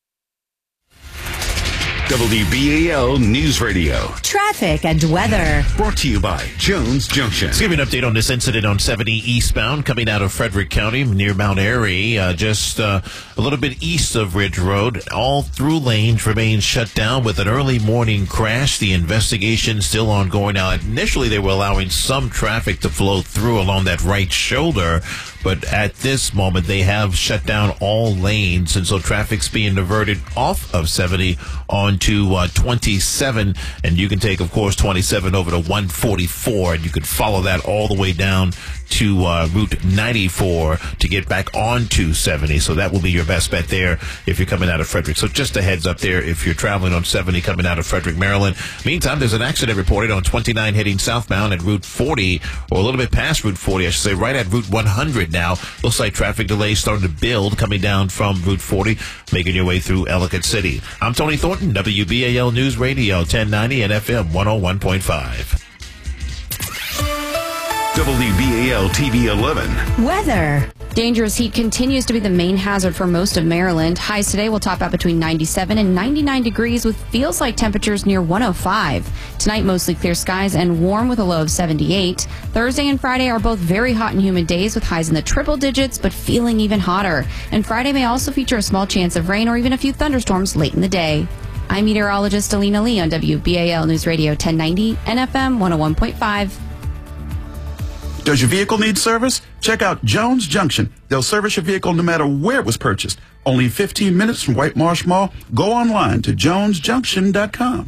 W B A L News Radio. Traffic and weather. Brought to you by Jones Junction. Let's give you an update on this incident on seventy eastbound coming out of Frederick County near Mount Airy, uh, just uh, a little bit east of Ridge Road. All through lanes remain shut down with an early morning crash. The investigation still ongoing. Now, initially they were allowing some traffic to flow through along that right shoulder, but at this moment they have shut down all lanes, and so traffic's being diverted off of seventy onto uh, twenty-seven, and you can take, of course, twenty-seven over to one forty-four, and you could follow that all the way down to uh, Route ninety-four to get back onto seventy. So that will be your best bet there if you're coming out of Frederick. So just a heads up there if you're traveling on seventy coming out of Frederick, Maryland. Meantime, there's an accident reported on twenty-nine heading southbound at Route forty, or a little bit past Route forty, I should say, right at Route one hundred now. Looks like traffic delays starting to build coming down from Route forty, making your way through Ellicott City. I'm Tony Thornton, W B A L News Radio ten ninety and F M one oh one point five. W B A L T V eleven. Weather. Dangerous heat continues to be the main hazard for most of Maryland. Highs today will top out between ninety-seven and ninety-nine degrees with feels like temperatures near one oh five. Tonight, mostly clear skies and warm with a low of seventy-eight. Thursday and Friday are both very hot and humid days with highs in the triple digits, but feeling even hotter. And Friday may also feature a small chance of rain or even a few thunderstorms late in the day. I'm meteorologist Alina Lee on W B A L News Radio ten ninety and F M one oh one point five. Does your vehicle need service? Check out Jones Junction. They'll service your vehicle no matter where it was purchased. Only fifteen minutes from White Marsh Mall. Go online to jones junction dot com.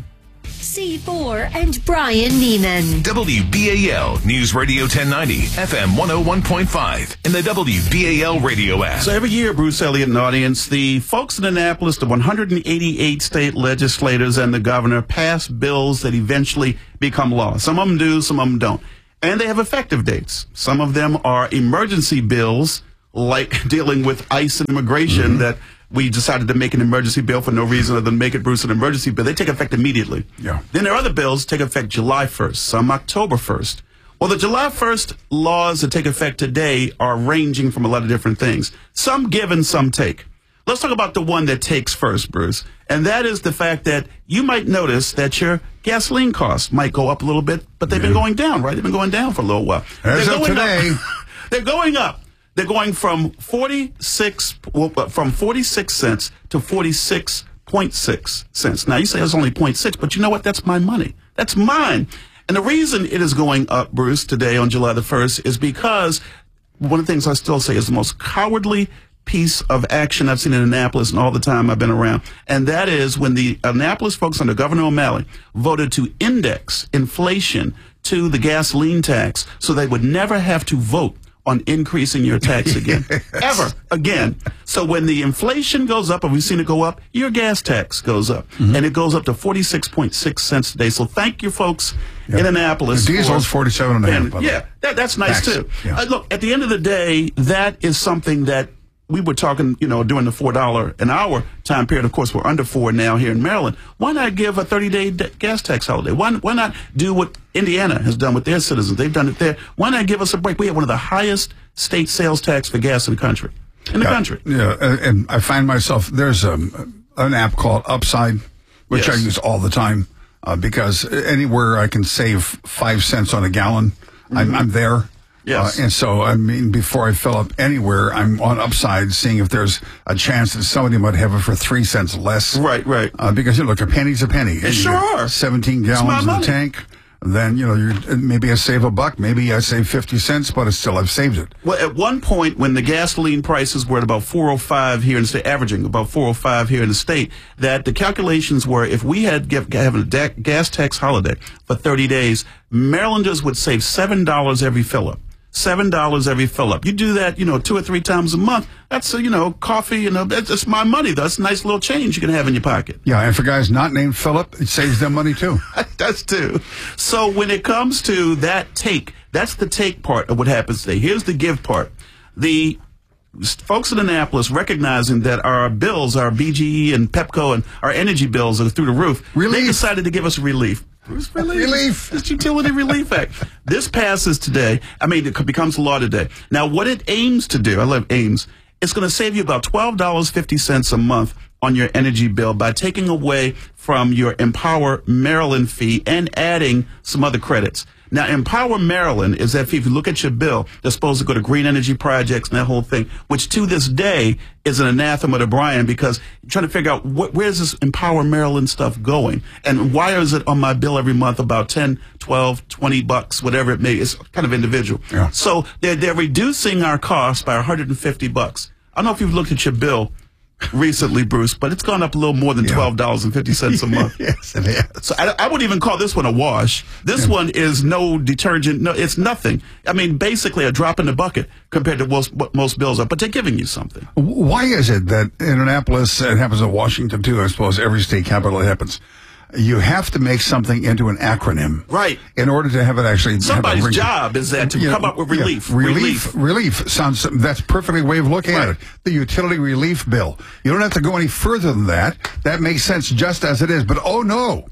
C four and Brian Neiman. W B A L News Radio ten ninety, F M one oh one point five, and the W B A L radio app. So every year, Bruce Elliott and audience, the folks in Annapolis, the one hundred eighty-eight state legislators and the governor pass bills that eventually become law. Some of them do, some of them don't. And they have effective dates. Some of them are emergency bills, like dealing with ICE and immigration, mm-hmm. that we decided to make an emergency bill for no reason other than make it, Bruce, an emergency bill. They take effect immediately. Yeah. Then there are other bills that take effect July first, some October first. Well, the July first laws that take effect today are ranging from a lot of different things. Some give and some take. Let's talk about the one that takes first, Bruce. And that is the fact that you might notice that your gasoline costs might go up a little bit, but they've yeah. been going down, right? They've been going down for a little while. As of today. Up, they're going up. They're going from forty-six, well, from forty-six cents to forty-six point six cents. Now, you say it's only zero point six, but you know what? That's my money. That's mine. And the reason it is going up, Bruce, today on July the first is because one of the things I still say is the most cowardly piece of action I've seen in Annapolis and all the time I've been around. And that is when the Annapolis folks under Governor O'Malley voted to index inflation to the gasoline tax so they would never have to vote on increasing your tax again. Yes. Ever again. So when the inflation goes up, and we've seen it go up, your gas tax goes up. Mm-hmm. And it goes up to forty-six point six cents today. So thank you, folks yep. in Annapolis. The diesel's forty-seven and a half. And, yeah, that, that's nice, tax. too. Yeah. Uh, look, at the end of the day, that is something that we were talking, you know, during the four dollars an hour time period. Of course, we're under four now here in Maryland. Why not give a thirty-day de- gas tax holiday? Why, why not do what Indiana has done with their citizens? They've done it there. Why not give us a break? We have one of the highest state sales tax for gas in the country. In the yeah, country. Yeah, and I find myself, there's a, an app called Upside, which yes. I use all the time uh, because anywhere I can save five cents on a gallon, mm-hmm. I'm, I'm there. Yes. Uh, and so, I mean, before I fill up anywhere, I'm on Upside seeing if there's a chance that somebody might have it for three cents less. Right, right. Uh, because, you know, look, a penny's a penny. They sure are. seventeen gallons in the tank. Then, you know, you're, maybe I save a buck, maybe I save fifty cents, but it's still, I've saved it. Well, at one point, when the gasoline prices were at about four oh five here in the state, averaging about four oh five here in the state, that the calculations were if we had give, having a da- gas tax holiday for thirty days, Marylanders would save seven dollars every fill-up. Seven dollars every fill-up. You do that, you know, two or three times a month. That's, uh, you know, coffee, you know, that's, that's my money. That's a nice little change you can have in your pocket. Yeah, and for guys not named Philip, it saves them money, too. That's too. So when it comes to that take, that's the take part of what happens today. Here's the give part. The folks in Annapolis recognizing that our bills, our B G E and Pepco and our energy bills are through the roof, relief. They decided to give us relief. Relief. relief. It's Utility Relief Act. This passes today. I mean, it becomes law today. Now, what it aims to do, I love aims, it's going to save you about twelve dollars and fifty cents a month on your energy bill by taking away from your Empower Maryland fee and adding some other credits. Now, Empower Maryland is that fee. If you look at your bill, they're supposed to go to green energy projects and that whole thing, which to this day is an anathema to Brian because you're trying to figure out what, where's this Empower Maryland stuff going and why is it on my bill every month about ten, twelve, twenty bucks, whatever it may. It's kind of individual. Yeah. So they're, they're reducing our cost by one hundred fifty bucks. I don't know if you've looked at your bill recently, Bruce, but it's gone up a little more than twelve dollars and fifty cents a month. Yes, it is. So I, I wouldn't even call this one a wash. This yeah. one is no detergent. No, it's nothing. I mean, basically a drop in the bucket compared to most, what most bills are, but they're giving you something. Why is it that in Annapolis, it happens in Washington too, I suppose, every state capital it happens, you have to make something into an acronym. Right. In order to have it actually... Somebody's job is that to you come know, up with relief. Yeah, relief. Relief. Relief sounds... That's a perfectly way of looking right. at it. The utility relief bill. You don't have to go any further than that. That makes sense just as it is. But oh no,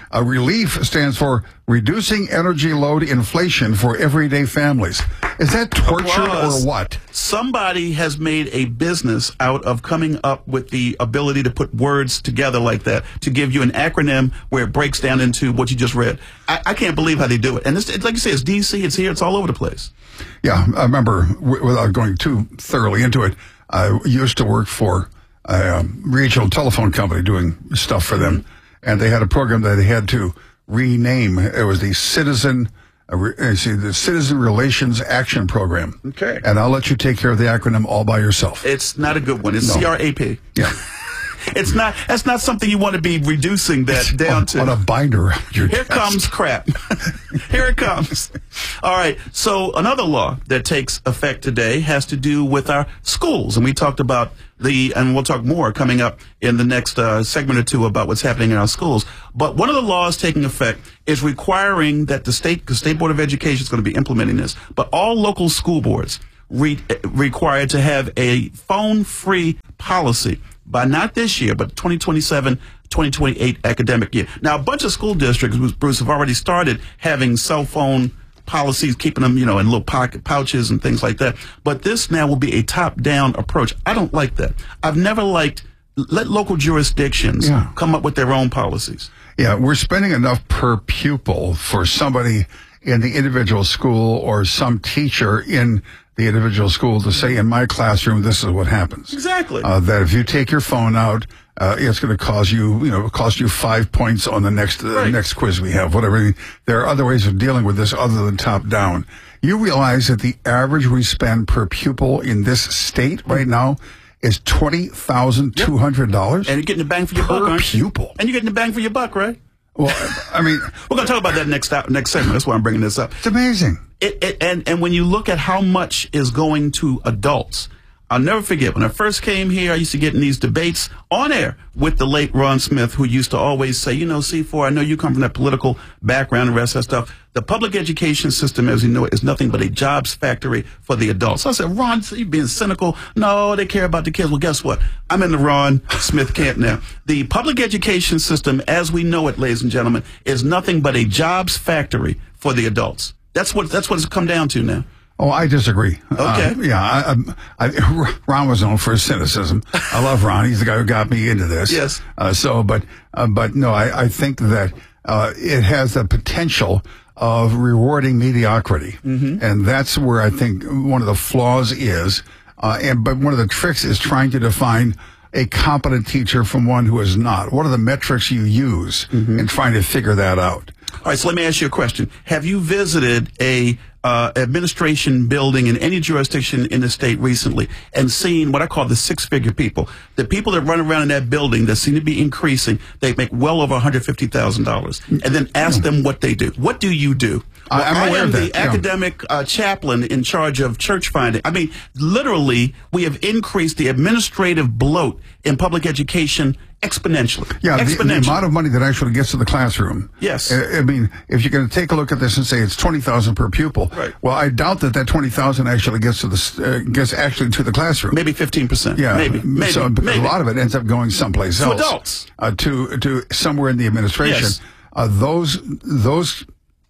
Uh, RELIEF stands for Reducing Energy Load Inflation for Everyday Families. Is that torture Applause. or what? Somebody has made a business out of coming up with the ability to put words together like that to give you an acronym where it breaks down into what you just read. I, I can't believe how they do it. And it's, it's like you say, it's D C, it's here, it's all over the place. Yeah, I remember, w- without going too thoroughly into it, I used to work for a um, regional telephone company doing stuff for them, and they had a program that they had to rename. It was the Citizen uh, re- see, the Citizen Relations Action Program. Okay. And I'll let you take care of the acronym all by yourself. It's not a good one. It's No. C R A P. Yeah. It's not. That's not something you want to be reducing that down on, to. on a binder. Your Here desk. comes crap. Here it comes. All right. So another law that takes effect today has to do with our schools, and we talked about the, and we'll talk more coming up in the next uh, segment or two about what's happening in our schools. But one of the laws taking effect is requiring that the state, the State Board of Education is going to be implementing this, but all local school boards re- required to have a phone-free policy by not this year, but twenty twenty-seven, twenty twenty-eight academic year. Now, a bunch of school districts, Bruce, have already started having cell phone policies, keeping them, you know, in little pocket pouches and things like that. But this now will be a top-down approach. I don't like that. I've never liked, let local jurisdictions Yeah. come up with their own policies. Yeah, we're spending enough per pupil for somebody in the individual school or some teacher in the individual school to say, in my classroom, this is what happens. Exactly. Uh, that if you take your phone out, uh, it's going to cause you, you know, cost you five points on the next uh, Right. next quiz we have. Whatever. There are other ways of dealing with this other than top down. You realize that the average we spend per pupil in this state right now is twenty thousand two hundred dollars. And you're getting the bang for your buck, aren't you? Pupil. And you're getting the bang for your buck, right? Well, I mean, we're going to talk about that next next segment. That's why I'm bringing this up. It's amazing. It, it, and and when you look at how much is going to adults, I'll never forget when I first came here. I used to get in these debates on air with the late Ron Smith, who used to always say, you know, C four, I know you come from that political background and the rest of that stuff. The public education system, as you know it, is nothing but a jobs factory for the adults. So I said, Ron, you're being cynical. No, they care about the kids. Well, guess what? I'm in the Ron Smith camp now. The public education system, as we know it, ladies and gentlemen, is nothing but a jobs factory for the adults. That's what that's what it's come down to now. Oh, I disagree. Okay. Uh, yeah, I, I, I, Ron was known for his cynicism. I love Ron. He's the guy who got me into this. Yes. Uh, so, but, uh, but no, I, I think that uh, it has the potential of rewarding mediocrity, Mm-hmm. and that's where I think one of the flaws is. Uh, and but one of the tricks is trying to define a competent teacher from one who is not. What are the metrics you use Mm-hmm. in trying to figure that out? All right, so let me ask you a question. Have you visited a uh, administration building in any jurisdiction in the state recently and seen what I call the six-figure people? The people that run around in that building that seem to be increasing, they make well over one hundred fifty thousand dollars. And then ask them what they do. What do you do? I- I'm Well, aware I am of the that, yeah. academic uh, chaplain in charge of church finding. I mean, literally, we have increased the administrative bloat in public education exponentially. Yeah, the, the exponentially. amount of money that actually gets to the classroom. Yes. I, I mean, if you're going to take a look at this and say it's twenty thousand per pupil, Right. well, I doubt that that twenty thousand actually gets to the uh, gets actually to the classroom. Maybe fifteen percent. Yeah, Maybe. Maybe. So, because maybe. a lot of it ends up going someplace To else. adults. Uh, to to somewhere in the administration. Yes. Uh, those those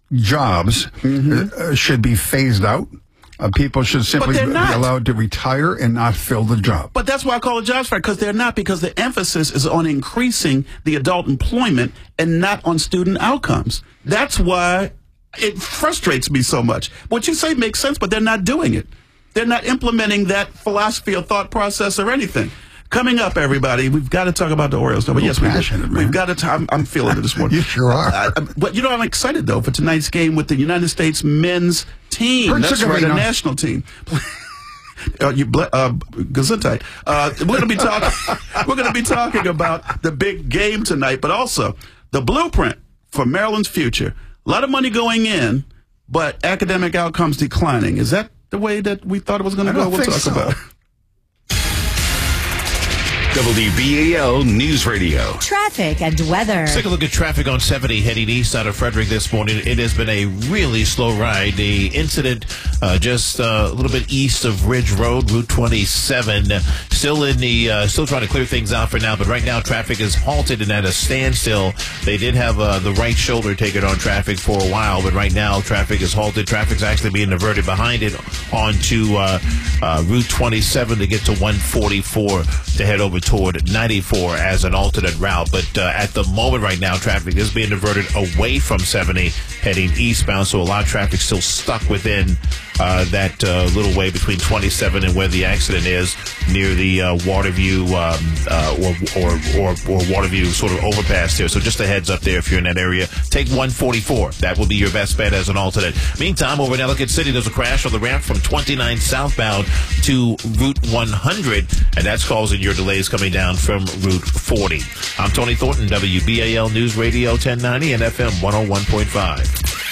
jobs uh, should be phased out. Uh, people should simply they're be not. allowed to retire and not fill the job. But that's why I call it jobs fair, because they're not, because the emphasis is on increasing the adult employment and not on student outcomes. That's why it frustrates me so much. What you say makes sense, but they're not doing it. They're not implementing that philosophy or thought process or anything. Coming up, everybody, we've got to talk about the Orioles. No, but yes, we've, passionate, man. we've got to. T- I'm, I'm feeling it this morning. You sure are. I, I, but you know, I'm excited though for tonight's game with the United States men's team. That's right, a Herzegovina. national team. Uh, you ble- uh, Gesundheit. Uh, we're going to be talking. We're going to be talking about the big game tonight, but also the blueprint for Maryland's future. A lot of money going in, but academic outcomes declining. Is that the way that we thought it was going to I go? don't We'll think talk so. about it. W B A L News Radio. Traffic and weather. Let's take a look at traffic on seventy heading east out of Frederick this morning. It has been a really slow ride. The incident uh, just uh, a little bit east of Ridge Road, Route twenty-seven. Uh, still in the, uh, still trying to clear things out for now, but right now traffic is halted and at a standstill. They did have uh, the right shoulder taken on traffic for a while, but right now traffic is halted. Traffic's actually being diverted behind it onto uh, uh, Route twenty-seven to get to one forty-four to head over toward ninety-four as an alternate route. But uh, at the moment right now, traffic is being diverted away from seventy heading eastbound, so a lot of traffic still stuck within uh, that uh, little way between twenty-seven and where the accident is, near the uh, Waterview um, uh, or, or, or, or Waterview sort of overpass there. So just a heads up there if you're in that area. Take one forty-four. That would be your best bet as an alternate. Meantime, over in Ellicott City, there's a crash on the ramp from twenty-nine southbound to Route one hundred, and that's causing your delays coming down from Route forty. I'm Tony Thornton, W B A L News Radio ten ninety and F M one oh one point five.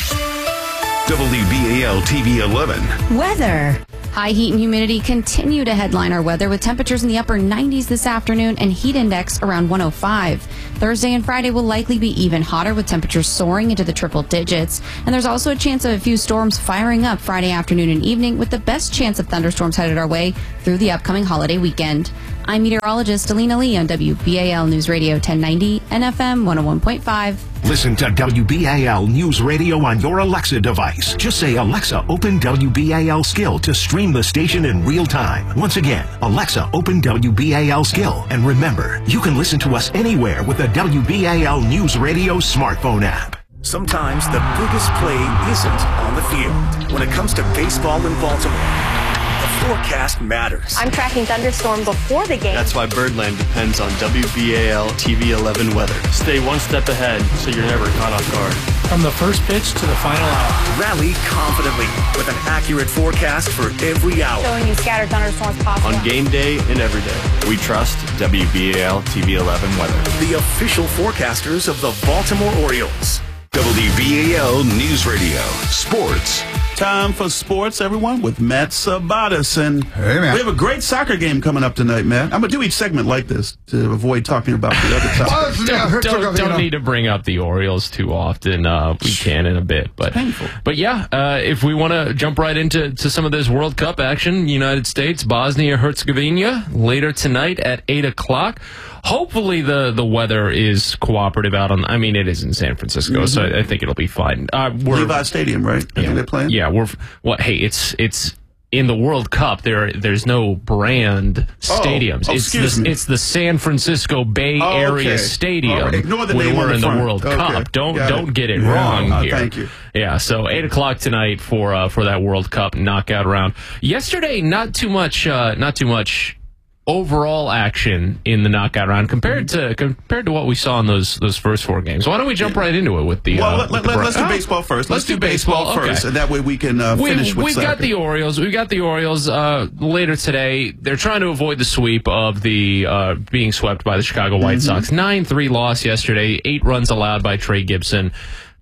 W B A L T V eleven. Weather. High heat and humidity continue to headline our weather with temperatures in the upper nineties this afternoon and heat index around one oh five. Thursday and Friday will likely be even hotter with temperatures soaring into the triple digits. And there's also a chance of a few storms firing up Friday afternoon and evening with the best chance of thunderstorms headed our way through the upcoming holiday weekend. I'm meteorologist Alina Lee on W B A L News Radio ten ninety and F M one oh one point five. Listen to W B A L News Radio on your Alexa device. Just say, Alexa, open W B A L Skill to stream the station in real time. Once again, Alexa, open W B A L Skill. And remember, you can listen to us anywhere with the W B A L News Radio smartphone app. Sometimes the biggest play isn't on the field. When it comes to baseball in Baltimore, the forecast matters. I'm tracking thunderstorm before the game. That's why Birdland depends on W B A L T V eleven weather. Stay one step ahead so you're never caught off guard. From the first pitch to the final out. Rally confidently with an accurate forecast for every hour. Showing you scattered thunderstorms possible. On game day and every day, we trust W B A L T V eleven weather. The official forecasters of the Baltimore Orioles. W B A L News Radio. Sports. Time for sports, everyone, with Matt Sabatis. And hey, Matt. We have a great soccer game coming up tonight, Matt. I'm going to do each segment like this to avoid talking about the other topics. don't don't, don't need to bring up the Orioles too often. Uh, we can in a bit. But, but yeah, uh, if we want to jump right into to some of this World Cup action, United States, Bosnia-Herzegovina, later tonight at eight o'clock. Hopefully the, the weather is cooperative out on. I mean, it is in San Francisco, mm-hmm. so I, I think it'll be fine. Uh, we're, Levi Stadium, right? I yeah, think they're playing. Yeah, we're. Well, hey, it's it's in the World Cup. There there's no brand stadiums. Oh, oh, it's excuse the, me. It's the San Francisco Bay oh, Area okay. Stadium. Right. Ignore the when name we're on in the, the front. World okay. Cup. Don't Got don't it. get it yeah. wrong uh, here. Thank you. Yeah, so eight o'clock tonight for uh, for that World Cup knockout round. Yesterday, not too much. Uh, not too much. Overall action in the knockout round compared to compared to what we saw in those those first four games. Why don't we jump right into it with the? Well, uh, let, with let, the let's do oh, baseball first. Let's, let's do do baseball, baseball first, okay. and that way we can uh, we, finish with We've soccer. got the Orioles. We've got the Orioles uh, later today. They're trying to avoid the sweep of the uh, being swept by the Chicago White mm-hmm. Sox. nine three loss yesterday. Eight runs allowed by Trey Gibson.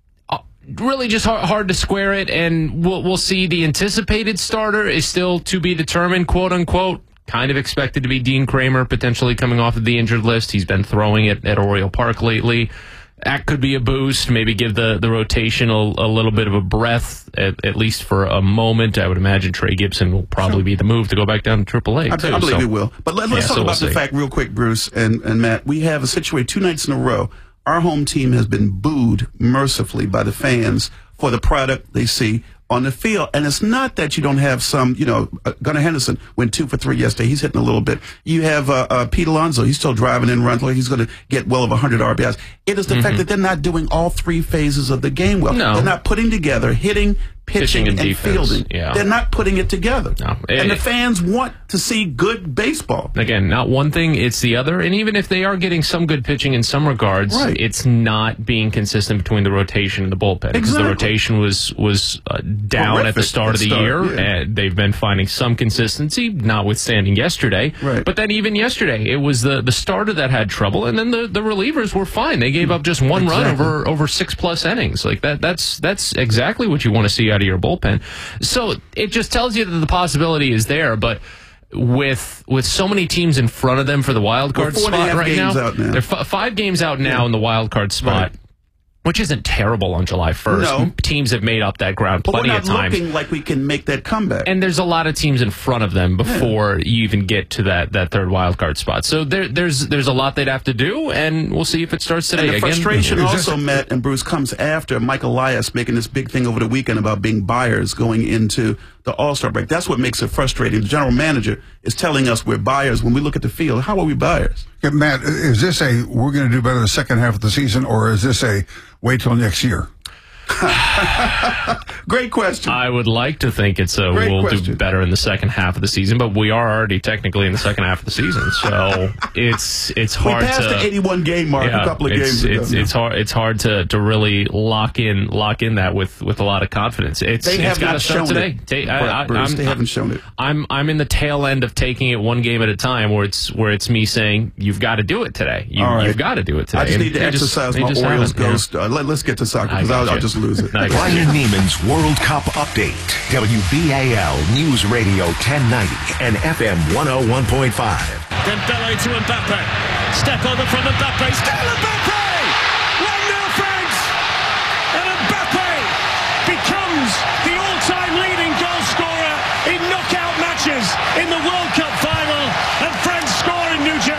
Really just hard, hard to square it, and we'll, we'll see. The anticipated starter is still to be determined, quote unquote. Kind of expected to be Dean Kramer, potentially coming off of the injured list. He's been throwing it at Oriole Park lately. That could be a boost, maybe give the, the rotation a, a little bit of a breath, at, at least for a moment. I would imagine Trey Gibson will probably sure. be the move to go back down to triple A. I, too, I believe so. he will. But let, let's yeah, talk so about we'll the see. fact real quick, Bruce and, and Matt. We have a situation two nights in a row. Our home team has been booed mercifully by the fans for the product they see on the field. And it's not that you don't have some, you know, uh, Gunnar Henderson went two for three yesterday. He's hitting a little bit. You have uh, uh, Pete Alonso. He's still driving in runs. He's going to get well over one hundred R B Is. It is the mm-hmm. fact that they're not doing all three phases of the game well. No. They're not putting together hitting, pitching, pitching and, and defense. fielding. Yeah. They're not putting it together. No. And it, the fans want to see good baseball. Again, not one thing, it's the other. And even if they are getting some good pitching in some regards, right. it's not being consistent between the rotation and the bullpen. Because exactly. the rotation was was uh, down Horrific at the start of the start, year. Yeah. And they've been finding some consistency, notwithstanding yesterday. Right. But then even yesterday, it was the, the starter that had trouble, and then the, the relievers were fine. They gave up just one exactly. run over over six plus innings. Like that that's that's exactly what you want to see out of your bullpen. So it just tells you that the possibility is there, but with with so many teams in front of them for the wild card We're four and a spot half right games now. out now. They're f- five games out now Yeah. in the wild card spot. Right. Which isn't terrible on July first. No. Teams have made up that ground But plenty we're of not times. looking like we can make that comeback. And there's a lot of teams in front of them before you even get to that, that third wild card spot. So there, there's there's a lot they'd have to do, and we'll see if it starts today. And the Again, frustration is also, this- Matt and Bruce, comes after Mike Elias making this big thing over the weekend about being buyers going into the All-Star break. That's what makes it frustrating. The general manager is telling us we're buyers. When we look at the field, how are we buyers? Yeah, Matt, is this a we're going to do better the second half of the season, or is this a wait till next year? Great question. I would like to think it's a Great we'll question. do better in the second half of the season, but we are already technically in the second half of the season, so it's it's We hard passed to the eighty-one game mark yeah, a couple of it's, games ago. It's, it's hard. It's hard to, to really lock in lock in that with, with a lot of confidence. It's They it's have got to not start shown today. it, Ta- I- I- Bruce. I'm- They haven't shown it. I'm I'm in the tail end of taking it one game at a time, where it's where it's me saying you've got to do it today. You, All right. You've got to do it today. I just And need to they exercise they my just Orioles haven't, yeah. ghost. Uh, let, let's get to soccer I because I'll, gotcha. I'll just lose it. I gotcha. Ryan Neiman's World Cup Update. W B A L News Radio ten ninety and F M one oh one point five. Dembele to Mbappe. Step over from Mbappe. Still Mbappe! one nil France! And Mbappe becomes the all-time leading goal scorer in knockout matches in the World Cup final.